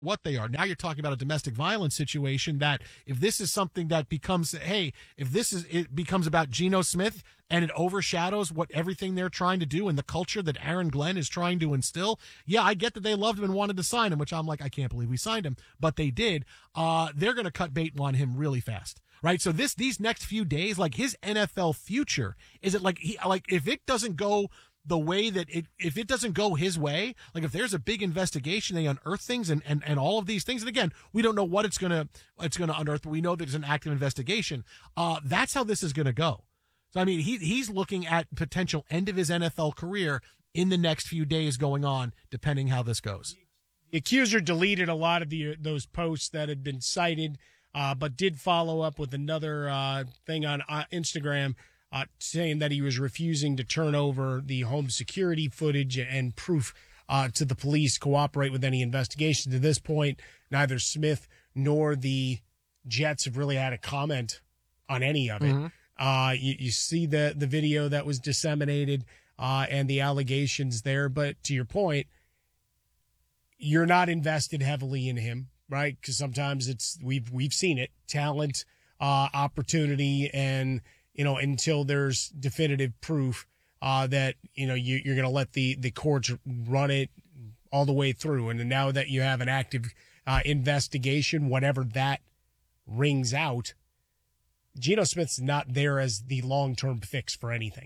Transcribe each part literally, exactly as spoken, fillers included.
what they are. Now you're talking about a domestic violence situation that if this is something that becomes, hey, if this is, it becomes about Geno Smith and it overshadows what everything they're trying to do and the culture that Aaron Glenn is trying to instill. Yeah, I get that they loved him and wanted to sign him, which I'm like, I can't believe we signed him, but they did. Uh, they're going to cut bait on him really fast. Right. So this, these next few days, like his N F L future, is it like he, like if it doesn't go the way that it, if it doesn't go his way, like if there's a big investigation, they unearth things and, and, and all of these things. And again, we don't know what it's going to, it's going to unearth, but we know that there's an active investigation. Uh, that's how this is going to go. So, I mean, he, he's looking at potential end of his N F L career in the next few days going on, depending how this goes. The accuser deleted a lot of the, those posts that had been cited, uh, but did follow up with another, uh, thing on uh, Instagram. Uh, saying that he was refusing to turn over the home security footage and proof uh, to the police, cooperate with any investigation. To this point, neither Smith nor the Jets have really had a comment on any of it. Mm-hmm. Uh, you, you see the, the video that was disseminated uh, and the allegations there. But to your point, you're not invested heavily in him, right? Because sometimes it's we've we've seen it, talent, uh, opportunity, and you know, until there's definitive proof uh, that, you know, you, you're going to let the, the courts run it all the way through. And now that you have an active uh, investigation, whatever that rings out, Geno Smith's not there as the long-term fix for anything.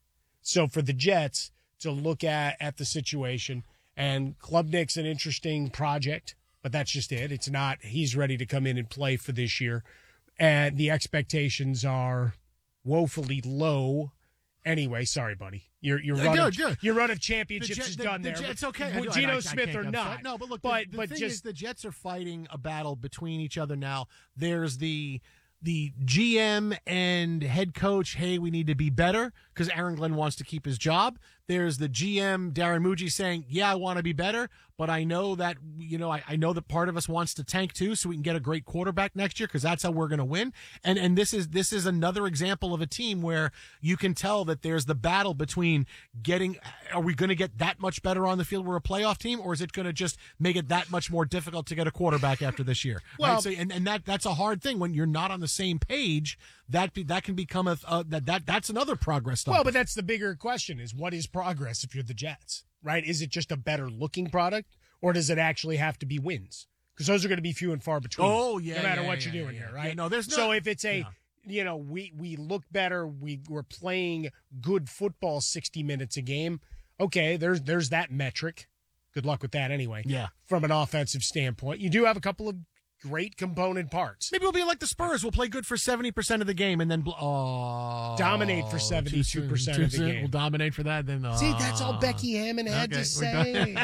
So for the Jets to look at, at the situation, and Klubnik's an interesting project, but that's just it. It's not, he's ready to come in and play for this year. And the expectations are woefully low. Anyway, sorry, buddy. Your your run, no, of, no. your run of championships Jet, is the, done the there. Jets, okay. With Geno Smith or not. No, but look, but, the, the but thing just, is the Jets are fighting a battle between each other now. There's the the G M and head coach, hey, we need to be better because Aaron Glenn wants to keep his job. There's the G M, Darren Muji, saying, yeah, I want to be better, but I know that, you know, I, I know that part of us wants to tank too so we can get a great quarterback next year because that's how we're going to win. And and this is this is another example of a team where you can tell that there's the battle between getting, are we going to get that much better on the field? We're a playoff team, or is it going to just make it that much more difficult to get a quarterback after this year? Well, right? So, and, and that that's a hard thing when you're not on the same page. That be, that can become a uh, that that that's another progress stop. Well, but that's the bigger question: is what is progress if you're the Jets, right? Is it just a better looking product, or does it actually have to be wins? Because those are going to be few and far between. Oh yeah, no matter yeah, what yeah, you're yeah, doing yeah. here, right? Yeah, no, there's no, so if it's a yeah. you know we we look better, we we're playing good football sixty minutes a game. Okay, there's there's that metric. Good luck with that anyway. Yeah, from an offensive standpoint, you do have a couple of great component parts. Maybe we'll be like the Spurs. We'll play good for seventy percent of the game and then bl- oh, dominate for seventy-two percent of the game. We'll dominate for that. Then oh. See, that's all Becky Hammond had okay, to say.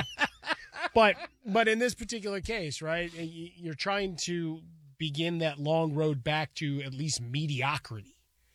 but but in this particular case, right, you're trying to begin that long road back to at least mediocrity.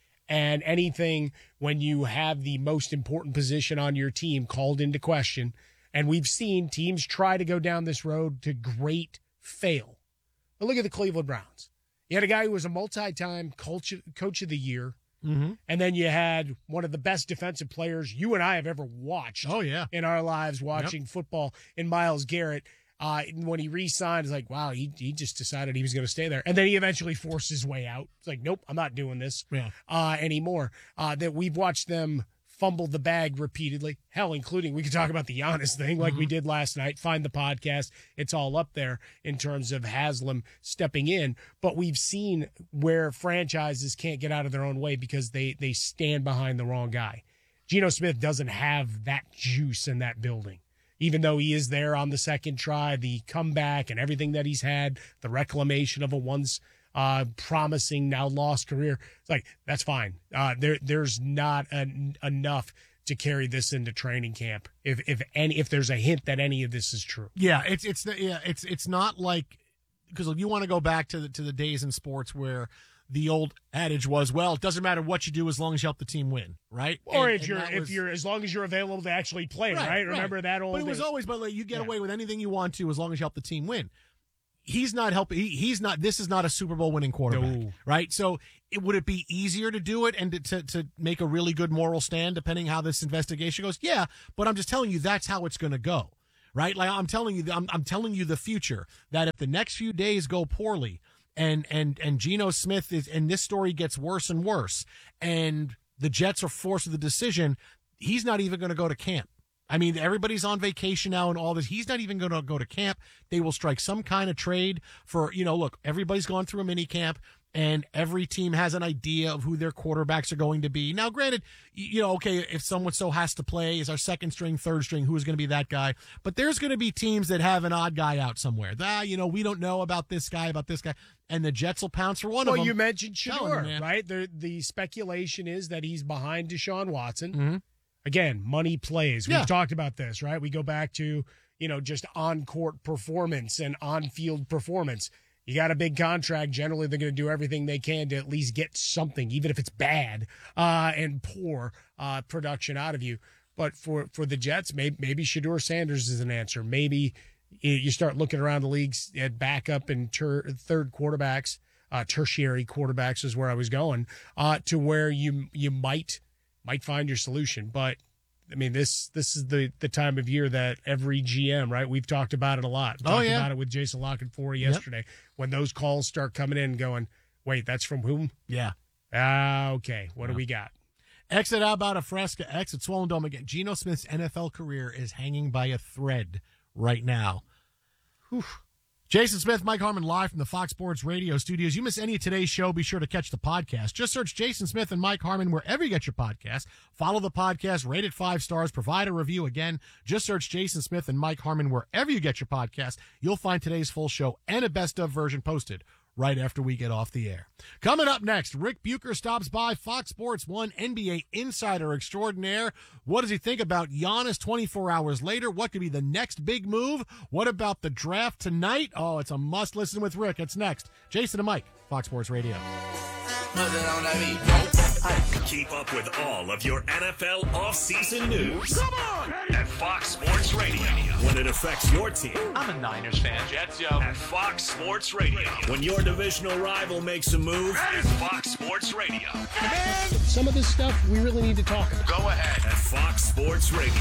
And anything when you have the most important position on your team called into question, and we've seen teams try to go down this road to great fail. But look at the Cleveland Browns. You had a guy who was a multi-time coach, coach of the year, mm-hmm. and then you had one of the best defensive players you and I have ever watched oh, yeah. in our lives watching yep. football in Myles Garrett. Uh, when he re-signed, it's like, wow, he he just decided he was going to stay there. And then he eventually forced his way out. It's like, nope, I'm not doing this yeah. uh, anymore. Uh, that we've watched them fumble the bag repeatedly. Hell, including, we could talk about the Giannis thing like mm-hmm. we did last night. Find the podcast. It's all up there in terms of Haslam stepping in. But we've seen where franchises can't get out of their own way because they, they stand behind the wrong guy. Geno Smith doesn't have that juice in that building. Even though he is there on the second try, the comeback and everything that he's had, the reclamation of a once uh, promising, now lost career. It's like, that's fine. Uh, there, there's not an, enough to carry this into training camp. If, if any, if there's a hint that any of this is true. Yeah. It's, it's, yeah, it's, it's not like, because if you want to go back to the, to the days in sports where the old adage was, well, it doesn't matter what you do as long as you help the team win, right? Or and, if and you're if was, you're as long as you're available to actually play, right? right? Remember that old. But it was day. always, but like, you get yeah. away with anything you want to as long as you help the team win. He's not helping. He, he's not. This is not a Super Bowl winning quarterback, no. right? So, it, would it be easier to do it and to, to to make a really good moral stand, depending how this investigation goes? Yeah, but I'm just telling you that's how it's going to go. right? Like I'm telling you, I'm, I'm telling you the future, that if the next few days go poorly and, and, and Geno Smith is, and this story gets worse and worse and the Jets are forced with the decision, he's not even going to go to camp. I mean, everybody's on vacation now and all this. He's not even going to go to camp. They will strike some kind of trade for, you know, look, everybody's gone through a mini camp and every team has an idea of who their quarterbacks are going to be. Now, granted, you know, okay, if someone so has to play as our second string, third string, who's going to be that guy? But there's going to be teams that have an odd guy out somewhere. Ah, you know, we don't know about this guy, about this guy. And the Jets will pounce for one well, of them. Well, you mentioned Shador, Shador, right? The, the speculation is that he's behind Deshaun Watson. Mm-hmm. Again, money plays. We've Yeah. talked about this, right? We go back to, you know, just on-court performance and on-field performance. You got a big contract. Generally, they're going to do everything they can to at least get something, even if it's bad uh, and poor uh, production out of you. But for, for the Jets, maybe, maybe Shador Sanders is an answer. Maybe you start looking around the leagues at backup and ter- third quarterbacks, uh, tertiary quarterbacks is where I was going, uh, to where you you might – might find your solution. But I mean, this this is the the time of year that every G M, right? We've talked about it a lot. We Oh, talked yeah. about it with Jason Lockett-Ford yesterday. Yep. When those calls start coming in going, wait, that's from whom? Yeah. Ah, okay. What yeah. do we got? Exit out about a Fresca, exit Swollen Dome again. Geno Smith's N F L career is hanging by a thread right now. Whew. Jason Smith, Mike Harmon, live from the Fox Sports Radio studios. You miss any of today's show, be sure to catch the podcast. Just search Jason Smith and Mike Harmon wherever you get your podcast. Follow the podcast, rate it five stars, provide a review. Again, just search Jason Smith and Mike Harmon wherever you get your podcast. You'll find today's full show and a best of version posted right after we get off the air. Coming up next, Rick Bucher stops by, Fox Sports one N B A insider extraordinaire. What does he think about Giannis twenty-four hours later? What could be the next big move? What about the draft tonight? Oh, it's a must listen with Rick. It's next. Jason and Mike, Fox Sports Radio. Keep up with all of your N F L offseason news. Come on! At Fox Sports Radio. When it affects your team. I'm a Niners fan. Jets, yo. At Fox Sports Radio. When your divisional rival makes a move. At Fox Sports Radio. Man, some of this stuff we really need to talk about. Go ahead. At Fox Sports Radio.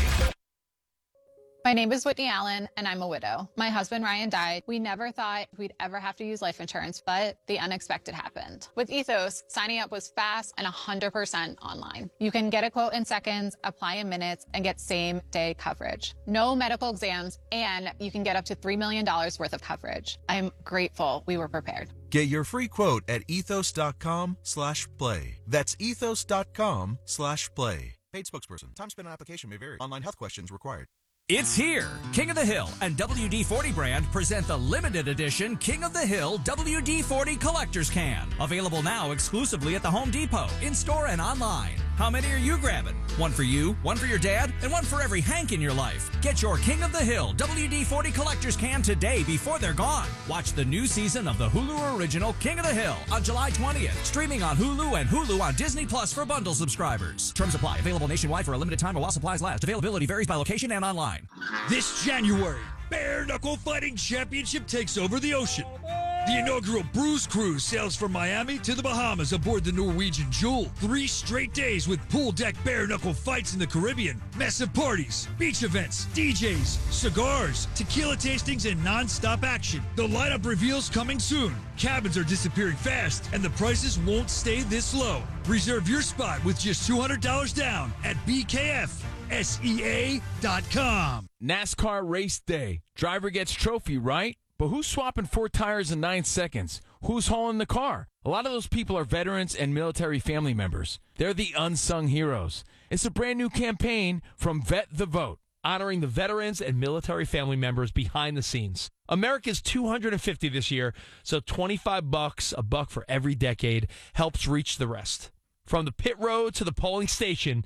My name is Whitney Allen, and I'm a widow. My husband, Ryan, died. We never thought we'd ever have to use life insurance, but the unexpected happened. With Ethos, signing up was fast and one hundred percent online. You can get a quote in seconds, apply in minutes, and get same-day coverage. No medical exams, and you can get up to three million dollars worth of coverage. I'm grateful we were prepared. Get your free quote at ethos.com slash play. That's ethos.com slash play. Paid spokesperson. Time spent on application may vary. Online health questions required. It's here. King of the Hill and W D forty brand present the limited edition King of the Hill W D forty Collector's Can. Available now exclusively at the Home Depot, in-store and online. How many are you grabbing? One for you, one for your dad, and one for every Hank in your life. Get your King of the Hill W D forty Collector's Can today before they're gone. Watch the new season of the Hulu original King of the Hill on July twentieth. Streaming on Hulu and Hulu on Disney Plus for bundle subscribers. Terms apply. Available nationwide for a limited time or while supplies last. Availability varies by location and online. This January, Bare Knuckle Fighting Championship takes over the ocean. The inaugural Bruise Cruise sails from Miami to the Bahamas aboard the Norwegian Jewel. Three straight days with pool deck bare knuckle fights in the Caribbean, massive parties, beach events, D Js, cigars, tequila tastings, and non-stop action. The lineup reveals coming soon. Cabins are disappearing fast, and the prices won't stay this low. Reserve your spot with just two hundred dollars down at B K F S E A dot com. NASCAR race day. Driver gets trophy, right? But who's swapping four tires in nine seconds? Who's hauling the car? A lot of those people are veterans and military family members. They're the unsung heroes. It's a brand new campaign from Vet the Vote, honoring the veterans and military family members behind the scenes. America's two hundred fifty this year, so twenty-five bucks, a buck for every decade, helps reach the rest. From the pit road to the polling station,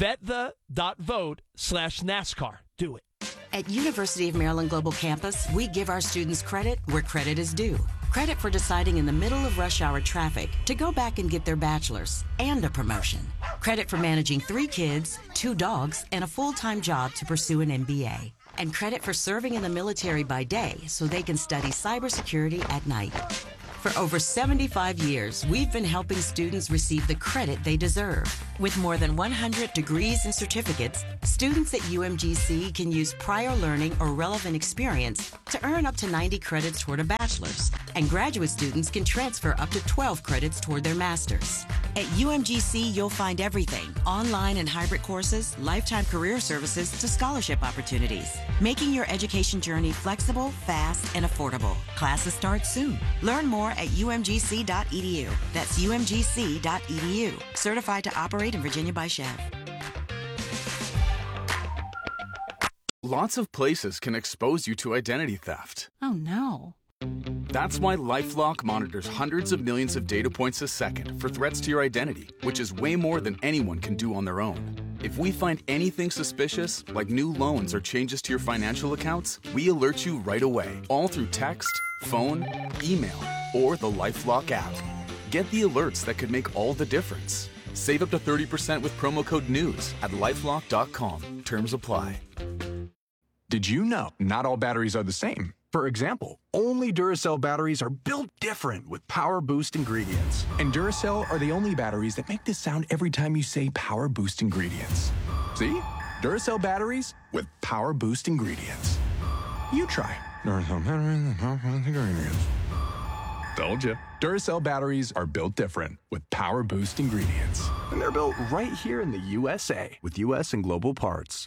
vetthe.vote slash NASCAR. Do it. At University of Maryland Global Campus, we give our students credit where credit is due. Credit for deciding in the middle of rush hour traffic to go back and get their bachelor's and a promotion. Credit for managing three kids, two dogs, and a full-time job to pursue an M B A. And credit for serving in the military by day so they can study cybersecurity at night. For over seventy-five years, we've been helping students receive the credit they deserve. With more than one hundred degrees and certificates, students at U M G C can use prior learning or relevant experience to earn up to ninety credits toward a bachelor's, and graduate students can transfer up to twelve credits toward their master's. At U M G C, you'll find everything, online and hybrid courses, lifetime career services to scholarship opportunities, making your education journey flexible, fast, and affordable. Classes start soon. Learn more at U M G C dot E D U. That's U M G C dot E D U. Certified to operate in Virginia by Chev. Lots of places can expose you to identity theft. Oh no. That's why LifeLock monitors hundreds of millions of data points a second for threats to your identity, which is way more than anyone can do on their own. If we find anything suspicious, like new loans or changes to your financial accounts, we alert you right away, all through text, phone, email, or the LifeLock app. Get the alerts that could make all the difference. Save up to thirty percent with promo code NEWS at lifelock dot com. Terms apply. Did you know not all batteries are the same? For example, only Duracell batteries are built different with Power Boost ingredients. And Duracell are the only batteries that make this sound every time you say Power Boost ingredients. See? Duracell batteries with Power Boost ingredients. You try. Duracell batteries with Power Boost ingredients. Told you. Duracell batteries are built different with Power Boost ingredients. And they're built right here in the U S A with U S and global parts.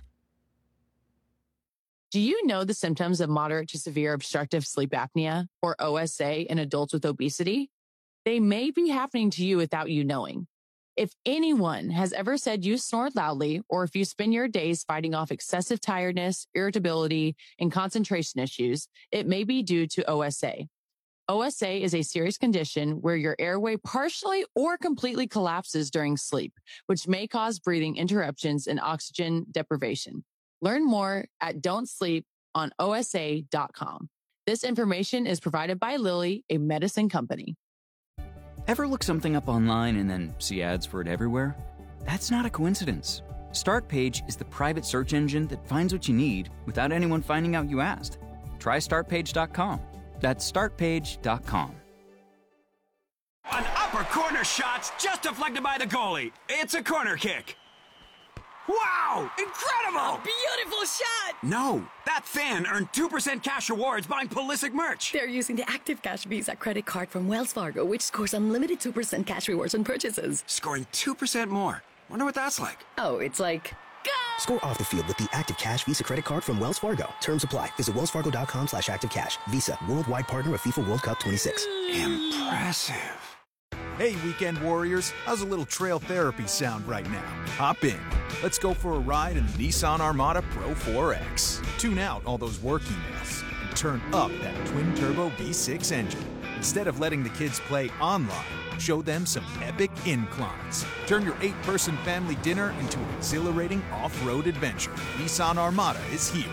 Do you know the symptoms of moderate to severe obstructive sleep apnea, or O S A, in adults with obesity? They may be happening to you without you knowing. If anyone has ever said you snore loudly, or if you spend your days fighting off excessive tiredness, irritability, and concentration issues, it may be due to O S A. O S A is a serious condition where your airway partially or completely collapses during sleep, which may cause breathing interruptions and oxygen deprivation. Learn more at don't sleep on O S A dot com. This information is provided by Lilly, a medicine company. Ever look something up online and then see ads for it everywhere? That's not a coincidence. Startpage is the private search engine that finds what you need without anyone finding out you asked. Try start page dot com. That's start page dot com. An upper corner shot's just deflected by the goalie. It's a corner kick. Wow! Incredible! A beautiful shot! No, that fan earned two percent cash rewards buying Pulisic merch. They're using the Active Cash Visa credit card from Wells Fargo, which scores unlimited two percent cash rewards on purchases. Scoring two percent more. Wonder what that's like. Oh, it's like... Go! Score off the field with the Active Cash Visa credit card from Wells Fargo. Terms apply. Visit wells fargo dot com slash active cash. Visa, worldwide partner of FIFA World Cup twenty-six. Impressive. Hey, Weekend Warriors, how's a little trail therapy sound right now? Hop in. Let's go for a ride in the Nissan Armada Pro four X. Tune out all those work emails and turn up that twin-turbo V six engine. Instead of letting the kids play online, show them some epic inclines. Turn your eight-person family dinner into an exhilarating off-road adventure. Nissan Armada is here.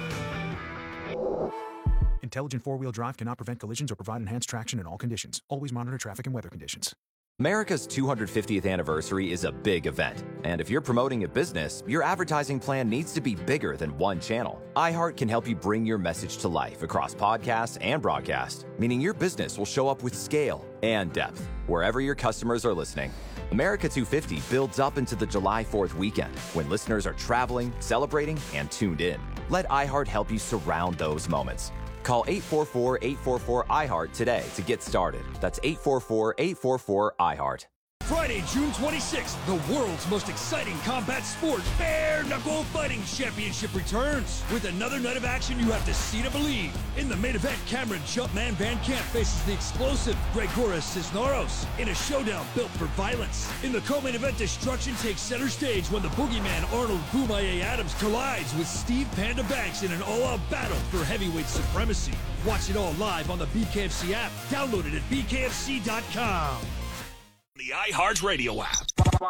Intelligent four-wheel drive cannot prevent collisions or provide enhanced traction in all conditions. Always monitor traffic and weather conditions. America's two hundred fiftieth anniversary is a big event, and if you're promoting a business, your advertising plan needs to be bigger than one channel. iHeart can help you bring your message to life across podcasts and broadcast, meaning your business will show up with scale and depth wherever your customers are listening. America two fifty builds up into the July fourth weekend when listeners are traveling, celebrating, and tuned in. Let iHeart help you surround those moments. Call eight four four, eight four four, I heart today to get started. That's eight four four, eight four four, I heart. Friday, June twenty-sixth, the world's most exciting combat sport, Bare Knuckle Fighting Championship returns with another night of action you have to see to believe. In the main event, Cameron Jumpman Van Camp faces the explosive Gregoras Cisneros in a showdown built for violence. In the co-main event, destruction takes center stage when the boogeyman Arnold Boomaye Adams collides with Steve Panda Banks in an all-out battle for heavyweight supremacy. Watch it all live on the B K F C app. Download it at B K F C dot com. The iHeartRadio app.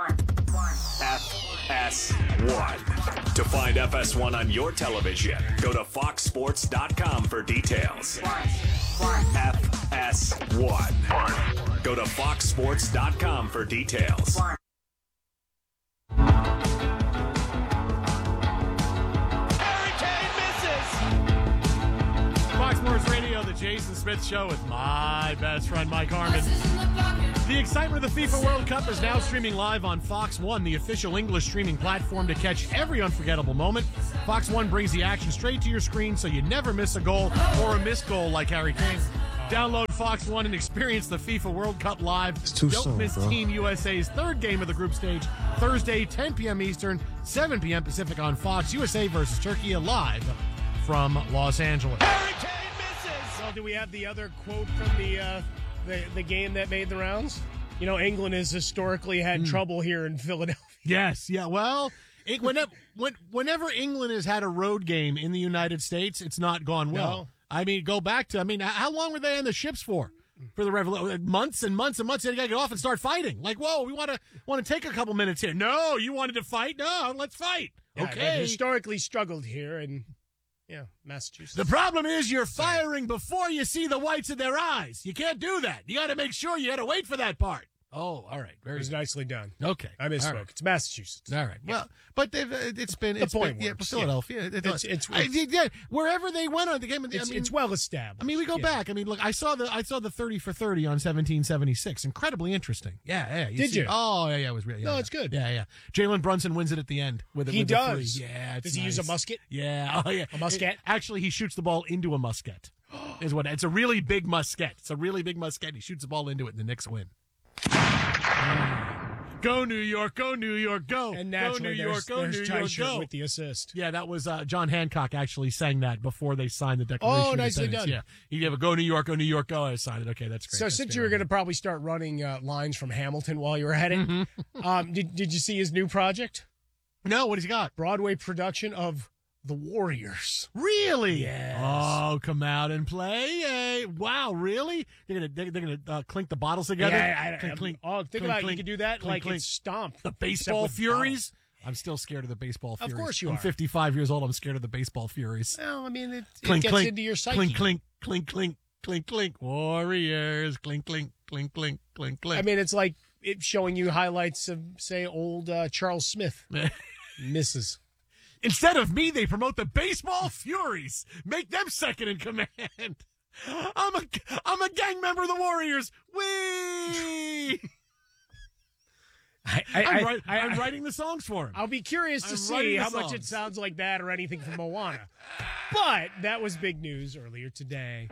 F S one. To find F S one on your television, go to fox sports dot com for details. F S one. Go to fox sports dot com for details. Fox Sports Radio, the Jason Smith Show with my best friend, Mike Harmon. The excitement of the FIFA World Cup is now streaming live on Fox One, the official English streaming platform to catch every unforgettable moment. Fox One brings the action straight to your screen so you never miss a goal or a missed goal like Harry Kane. Download Fox One and experience the FIFA World Cup live. too Don't soon, miss bro. Team U S A's third game of the group stage, Thursday, ten p.m. Eastern, seven p.m. Pacific on Fox. U S A versus Turkey live from Los Angeles. So do we have the other quote from the, uh, the the game that made the rounds? You know, England has historically had trouble here in Philadelphia. Yes, yeah. Well, it, whenever, when, whenever England has had a road game in the United States, it's not gone well. No. I mean, go back to, I mean, how long were they on the ships for? For the revolution? Months and months and months. They got to get off and start fighting. Like, whoa, we want to want to take a couple minutes here. No, you wanted to fight? No, let's fight. Yeah, Okay. they've historically struggled here in, yeah, Massachusetts. The problem is you're firing before you see the whites of their eyes. You can't do that. You got to make sure you got to wait for that part. Oh, all right. Very It was good. nicely done. Okay. I misspoke. All right. It's Massachusetts. All right. Well, but they've, uh, it's been The it's point been, yeah, works, Philadelphia. yeah. It- It's- it- it's- I- yeah, wherever they went on the game. I It's, mean, it's well established. I mean, we go Yeah. back. I mean, look, I saw the I saw the thirty for thirty on seventeen seventy-six. Incredibly interesting. Yeah, yeah. Did see- you? Oh, yeah, yeah. It was really. Yeah, No, yeah. it's good. Yeah, yeah. Jalen Brunson wins it at the end with it. He with the does. three. Yeah. It's Does he use a nice. musket? Yeah. Oh, yeah. A musket? It- actually, he shoots the ball into a musket. Is what? It's a really big musket. It's a really big musket. He shoots the ball into it, and the Knicks win. Go New York, go New York, go. And go naturally, New there's, York, go there's New York, Teicher go. with the assist. Yeah, that was uh, John Hancock actually sang that before they signed the Declaration Oh, of nicely Independence. done. Yeah, he'd have a go New York, go New York, go. I signed it. Okay, that's great. So That's since fair. you were going to probably start running uh, lines from Hamilton while you were at it, um, did, did you see his new project? No, what has he got? Broadway production of The Warriors. Really? Yes. Oh, come out and play! Hey, wow, really? They're gonna they're, they're gonna uh, clink the bottles together. Yeah, I, I, clink, I'm- clink, oh, think clink, about it. clink, You could do that clink, like clink. it's Stomp. The except baseball with furies. I'm still scared of the baseball Of furies. course you I'm are. fifty-five years old. I'm scared of the baseball furies. bottles. Well, I mean, it, it Clink, gets clink, into your psyche. clink, clink, clink, clink, clink, clink. Warriors, clink, clink, clink, clink, clink, clink. I mean, it's like it showing you highlights of, say, old uh, Charles Smith. Misses. Instead of me, they promote the baseball furies. Make them second in command. I'm a, I'm a gang member of the Warriors. Wee! I, I, I'm, I, write- I, I'm I- writing the songs for him. I'll be curious to I'm see writing the how much it songs. sounds like that or anything from Moana. But that was big news earlier today.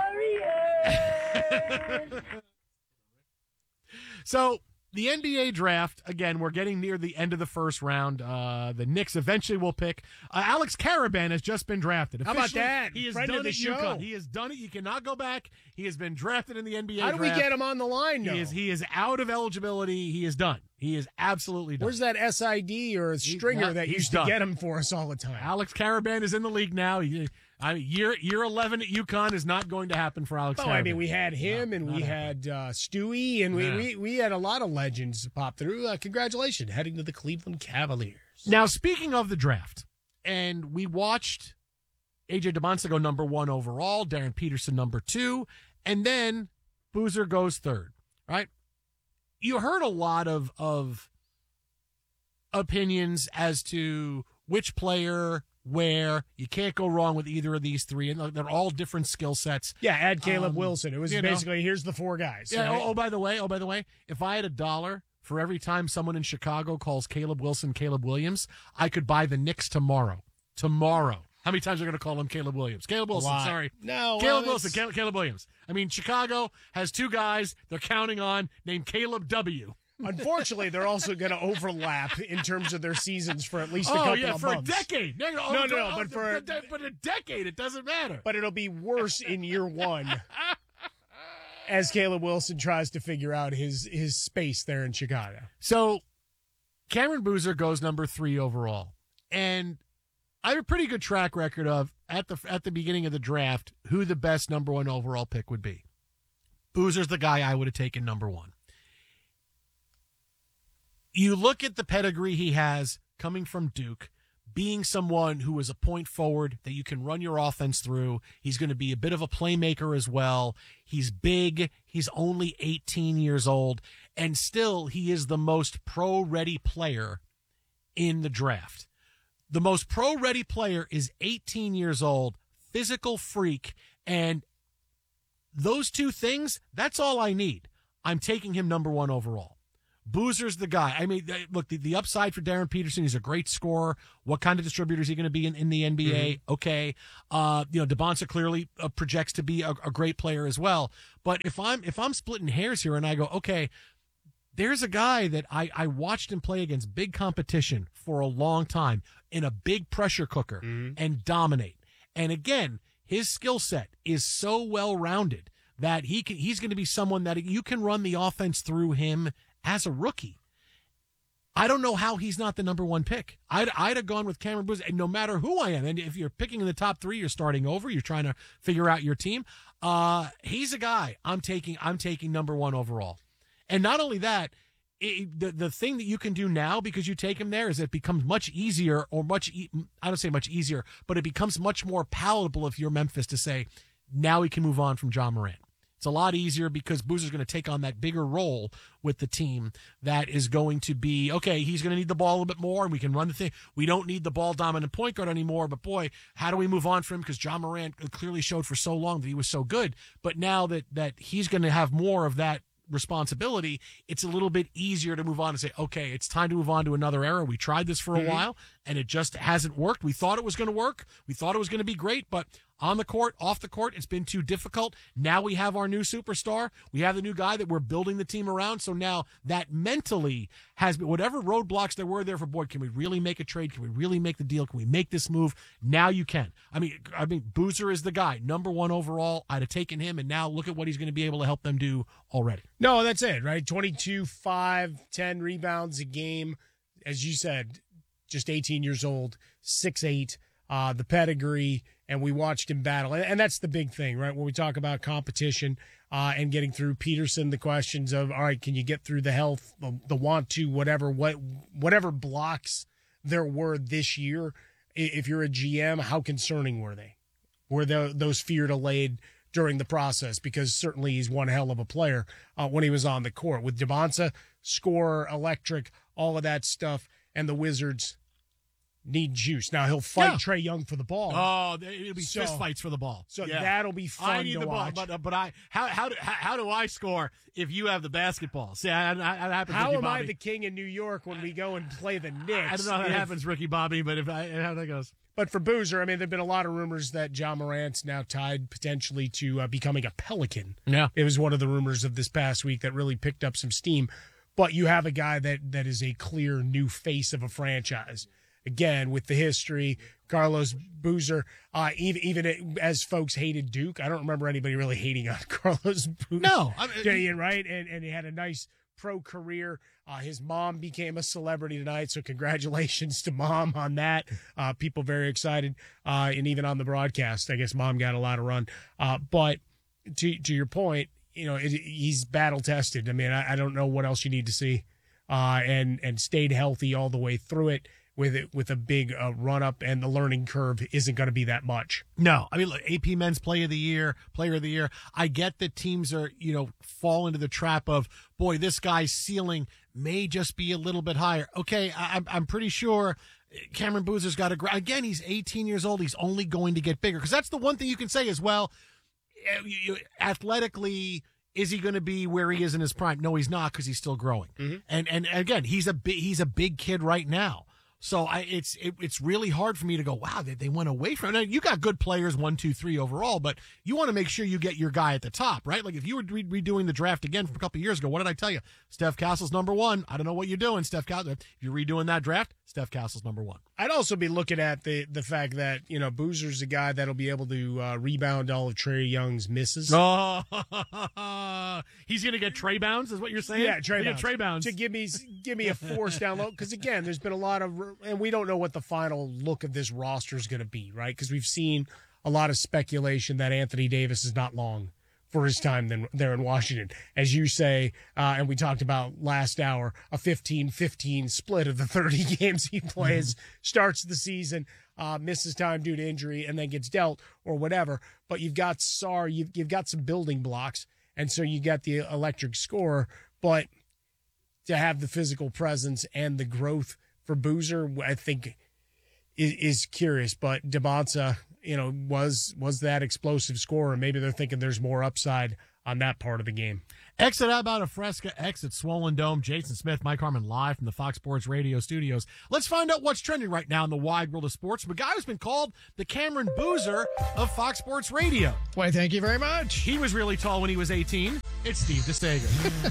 So the N B A draft, again, we're getting near the end of the first round. Uh, the Knicks eventually will pick. Uh, Alex Caravan has just been drafted. How about Officially, that? He has Friend done of the it, show. UConn. He has done it. You cannot go back. He has been drafted in the N B A How do we draft. get him on the line, He though? is, he is out of eligibility. He is done. He is absolutely done. Where's that S I D or stringer yeah, that he's used done. to get him for us all the time? Alex Caravan is in the league now. He, I mean, year year eleven at UConn is not going to happen for Alex Oh, Caravan. I mean, we had him, and we had uh, Stewie, and we, Yeah. we we had a lot of legends pop through. Uh, congratulations, heading to the Cleveland Cavaliers. Now, speaking of the draft, and we watched A J DeMonsa go number one overall, Darren Peterson number two, and then Boozer goes third, right? You heard a lot of of opinions as to which player, where. You can't go wrong with either of these three, and they're all different skill sets. Yeah, add Caleb Um, Wilson. It was you know. basically here's the four guys. Yeah. right? Oh, oh, by the way, oh, by the way, if I had a dollar for every time someone in Chicago calls Caleb Wilson Caleb Williams, I could buy the Knicks tomorrow. Tomorrow. How many times are going to call him Caleb Williams? Caleb Wilson, lot. sorry. No, Caleb well, Wilson, it's- Caleb, Caleb Williams. I mean, Chicago has two guys they're counting on named Caleb W. Unfortunately, they're also going to overlap in terms of their seasons for at least a Oh, couple yeah, of for months. a decade. No, No, no, no, but for- a, but a decade, it doesn't matter. But it'll be worse in year one as Caleb Wilson tries to figure out his his space there in Chicago. So Cameron Boozer goes number three overall. And I have a pretty good track record of, at the at the beginning of the draft, who the best number one overall pick would be. Boozer's the guy I would have taken number one. You look at the pedigree he has coming from Duke, being someone who is a point forward that you can run your offense through. He's going to be a bit of a playmaker as well. He's big. He's only eighteen years old. And still, he is the most pro-ready player in the draft. The most pro-ready player is eighteen years old, physical freak, and those two things, that's all I need. I'm taking him number one overall. Boozer's the guy. I mean, look, the, the upside for Darren Peterson, he's a great scorer. What kind of distributor is he going to be in, in the N B A? Mm-hmm. Okay. Uh, you know, DeBonsa clearly uh, projects to be a, a great player as well. But if I'm if I'm splitting hairs here and I go, okay, there's a guy that I, I watched him play against big competition for a long time in a big pressure cooker mm-hmm. and dominate. And again, his skill set is so well-rounded that he can, he's going to be someone that you can run the offense through him as a rookie. I don't know how he's not the number one pick. I'd, I'd have gone with Cameron Boozer, and no matter who I am, and if you're picking in the top three, you're starting over, you're trying to figure out your team. Uh, he's a guy I'm taking, I'm taking number one overall. And not only that, it, the the thing that you can do now because you take him there is it becomes much easier or much, e- I don't say much easier, but it becomes much more palatable if you're Memphis to say, now we can move on from John Morant. It's a lot easier because Boozer's going to take on that bigger role with the team that is going to be, okay, he's going to need the ball a little bit more and we can run the thing. We don't need the ball dominant point guard anymore, but boy, how do we move on from him? Because John Morant clearly showed for so long that he was so good. But now that, that he's going to have more of that responsibility, it's a little bit easier to move on and say, okay, it's time to move on to another era. We tried this for a mm-hmm. while and it just hasn't worked. We thought it was going to work. We thought it was going to be great, but on the court, off the court, it's been too difficult. Now we have our new superstar. We have the new guy that we're building the team around. So now that mentally has been, whatever roadblocks there were there for, boy, can we really make a trade? Can we really make the deal? Can we make this move? Now you can. I mean, I mean, Boozer is the guy, number one overall. I'd have taken him, and now look at what he's going to be able to help them do already. No, that's it, right? twenty-two, five, ten rebounds a game. As you said, just eighteen years old, six eight, uh, the pedigree, and we watched him battle. And, and that's the big thing, right? When we talk about competition uh, and getting through Peterson, the questions of, all right, can you get through the health, the, the want to, whatever, what, whatever blocks there were this year. If you're a G M, how concerning were they? Were the, those feared allayed during the process? Because certainly he's one hell of a player uh, when he was on the court. With DeBonsa, scorer, electric, all of that stuff, and the Wizards need juice. Now he'll fight yeah. Trae Young for the ball. Oh, it'll be so, fist fights for the ball. So yeah. that'll be fun I need to the watch. ball, but, but I how how do, how, how do I score if you have the basketball? See, I, I, that happens. How Ricky am Bobby. I the king in New York when we go and play the Knicks? I don't know how that if, happens, Ricky Bobby, but if I, how that goes. But for Boozer, I mean, there've been a lot of rumors that John Morant's now tied potentially to uh, becoming a Pelican. Yeah, it was one of the rumors of this past week that really picked up some steam. But you have a guy that that is a clear new face of a franchise. Again, with the history, Carlos Boozer, uh, even, even as folks hated Duke, I don't remember anybody really hating on Carlos Boozer. No. I mean, right? And, and he had a nice pro career. Uh, his mom became a celebrity tonight, so congratulations to Mom on that. Uh, people very excited. Uh, and even on the broadcast, I guess Mom got a lot of run. Uh, but to to your point, you know, it, he's battle-tested. I mean, I, I don't know what else you need to see. Uh, and, and stayed healthy all the way through it. With it, with a big uh, run up, and the learning curve isn't going to be that much. No, I mean, look, A P Men's Player of the Year, Player of the Year. I get that teams are, you know, fall into the trap of, boy, this guy's ceiling may just be a little bit higher. Okay, I, I'm pretty sure Cameron Boozer's got a. Again, he's eighteen years old. He's only going to get bigger, because that's the one thing you can say as well. You, you, athletically, is he going to be where he is in his prime? No, he's not, because he's still growing. Mm-hmm. And and again, he's a big he's a big kid right now. So I, it's it, it's really hard for me to go, wow, they, they went away from it. Now, you got good players, one, two, three overall, but you want to make sure you get your guy at the top, right? Like if you were re- redoing the draft again from a couple of years ago, what did I tell you? Steph Castle's number one. I don't know what you're doing, Steph Castle. If you're redoing that draft, Steph Castle's number one. I'd also be looking at the the fact that, you know, Boozer's a guy that'll be able to uh, rebound all of Trae Young's misses. Oh, he's going to get Trae bounds, is what you're saying? Yeah, Trae bounds. Trae bounds. To give me, give me a force down low. Because, again, there's been a lot of, and we don't know what the final look of this roster is going to be, right? Because we've seen a lot of speculation that Anthony Davis is not long for his time then there in Washington. As you say, uh, and we talked about last hour, a fifteen fifteen split of the thirty games he plays, mm-hmm. starts the season, uh, misses time due to injury, and then gets dealt or whatever. But you've got Sarr, you've, you've got some building blocks, and so you got the electric scorer. But to have the physical presence and the growth for Boozer, I think is, is curious. But DeBonsa, you know, was was that explosive scorer. Maybe they're thinking there's more upside on that part of the game. X at About a Fresca, X at Swollen Dome. Jason Smith, Mike Harmon live from the Fox Sports Radio studios. Let's find out what's trending right now in the wide world of sports. A guy who's been called the Cameron Boozer of Fox Sports Radio. Why, thank you very much. He was really tall when he was eighteen. It's Steve DeSager.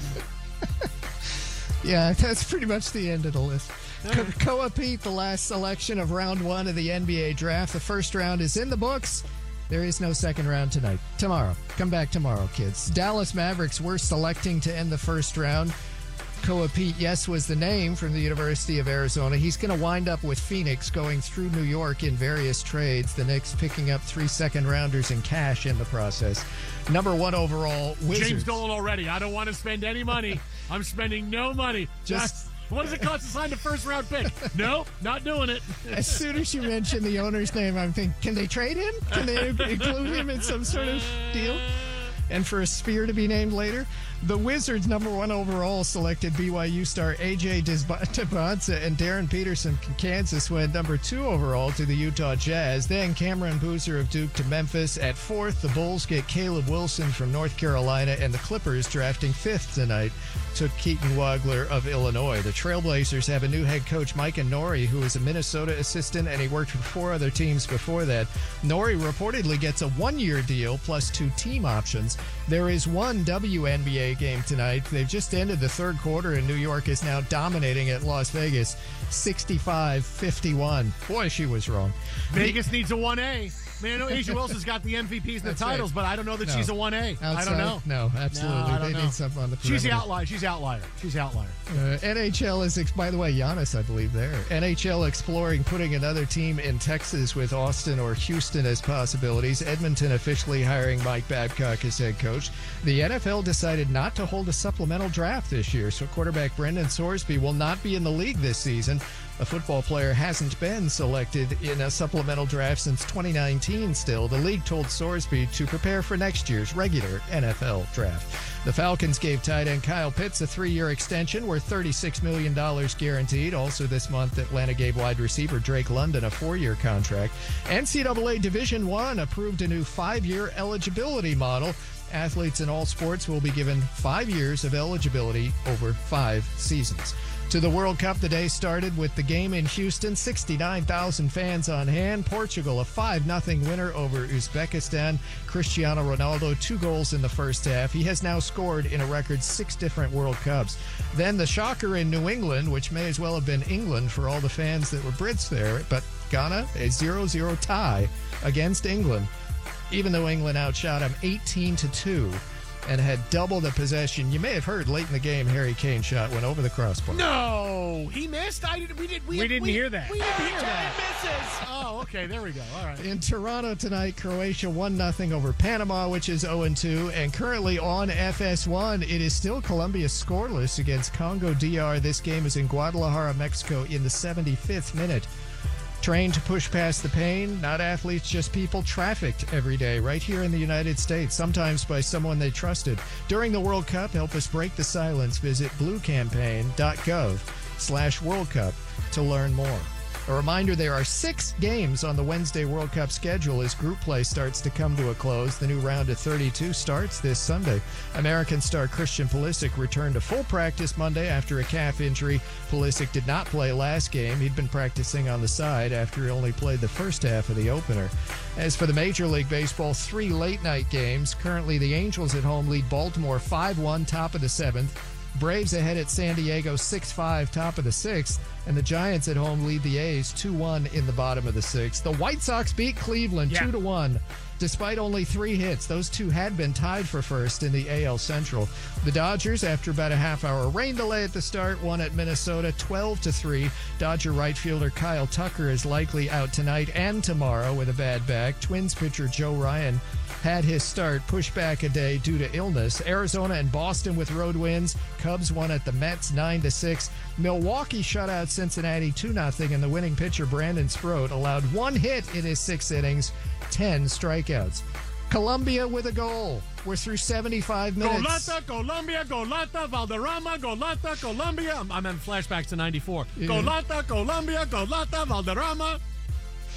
Yeah, that's pretty much the end of the list. Ko- Koa Pete, the last selection of round one of the N B A draft. The first round is in the books. There is no second round tonight. Tomorrow. Come back tomorrow, kids. Dallas Mavericks were selecting to end the first round. Koa Pete, yes, was the name from the University of Arizona. He's going to wind up with Phoenix going through New York in various trades. The Knicks picking up three second rounders in cash in the process. Number one overall, Wizards. James Dolan already. I don't want to spend any money. I'm spending no money. Just... What does it cost to sign the first round pick? No, not doing it. As soon as you mention the owner's name, I'm thinking, can they trade him? Can they include him in some sort of deal? And for a sphere to be named later? The Wizards, number one overall, selected B Y U star A J Despomsa, and Darren Peterson from Kansas went number two overall to the Utah Jazz. Then Cameron Boozer of Duke to Memphis. At fourth, the Bulls get Caleb Wilson from North Carolina, and the Clippers, drafting fifth tonight, took Keaton Wagler of Illinois. The Trailblazers have a new head coach, Micah Nori, who is a Minnesota assistant, and he worked for four other teams before that. Nori reportedly gets a one-year deal plus two team options. There is one W N B A game tonight. They've just ended the third quarter, and New York is now dominating at Las Vegas, sixty-five fifty-one. Boy, she was wrong. Vegas needs a one A. Man, I know Asia Wilson's got the M V Ps and the That's titles, right. but I don't know that No. she's a one A. I don't know. No, absolutely. No, I don't they know. need something on the She's the perimeter. outlier. She's the outlier. She's the outlier. Uh, N H L is, ex- by the way, Giannis, I believe, there. N H L exploring putting another team in Texas with Austin or Houston as possibilities. Edmonton officially hiring Mike Babcock as head coach. The N F L decided not to hold a supplemental draft this year, so quarterback Brendan Sorsby will not be in the league this season. A football player hasn't been selected in a supplemental draft since twenty nineteen still. The league told Sorsby to prepare for next year's regular N F L draft. The Falcons gave tight end Kyle Pitts a three-year extension worth thirty-six million dollars guaranteed. Also this month, Atlanta gave wide receiver Drake London a four-year contract. N C double A Division One approved a new five-year eligibility model. Athletes in all sports will be given five years of eligibility over five seasons. To the World Cup, the day started with the game in Houston. sixty-nine thousand fans on hand. Portugal, a five nothing winner over Uzbekistan. Cristiano Ronaldo, two goals in the first half. He has now scored in a record six different World Cups. Then the shocker in New England, which may as well have been England for all the fans that were Brits there, but Ghana, a zero zero tie against England, even though England outshot them eighteen to two. And had double the possession. You may have heard late in the game, Harry Kane shot went over the crossbar. No, he missed. I didn't. We did. We, We didn't hear that. We didn't hear that. Misses. Oh, okay. There we go. All right. In Toronto tonight, Croatia one nothing over Panama, which is oh and two. And currently on F S one, it is still Colombia scoreless against Congo D R. This game is in Guadalajara, Mexico, in the seventy-fifth minute. Trained to push past the pain, not athletes, just people trafficked every day right here in the United States, sometimes by someone they trusted. During the World Cup, help us break the silence. Visit bluecampaign.gov slash World Cup to learn more. A reminder, there are six games on the Wednesday World Cup schedule as group play starts to come to a close. The new round of thirty-two starts this Sunday. American star Christian Pulisic returned to full practice Monday after a calf injury. Pulisic did not play last game. He'd been practicing on the side after he only played the first half of the opener. As for the Major League Baseball, three late-night games. Currently, the Angels at home lead Baltimore five one, top of the seventh. Braves ahead at San Diego six five, top of the sixth. And the Giants at home lead the A's two one in the bottom of the sixth. The White Sox beat Cleveland Yeah. two to one. Despite only three hits, those two had been tied for first in the A L Central. The Dodgers, after about a half-hour rain delay at the start, won at Minnesota twelve to three. Dodger right fielder Kyle Tucker is likely out tonight and tomorrow with a bad back. Twins pitcher Joe Ryan had his start pushed back a day due to illness. Arizona and Boston with road wins. Cubs won at the Mets nine to six. Milwaukee shut out Cincinnati two nothing, and the winning pitcher Brandon Sproat allowed one hit in his six innings, ten strikeouts. Colombia with a goal. We're through seventy-five minutes. Golata, Colombia, Golata, Valderrama, Golata, Colombia. I'm, I'm in flashbacks to ninety-four. Yeah. Golata, Colombia, Golata, Valderrama.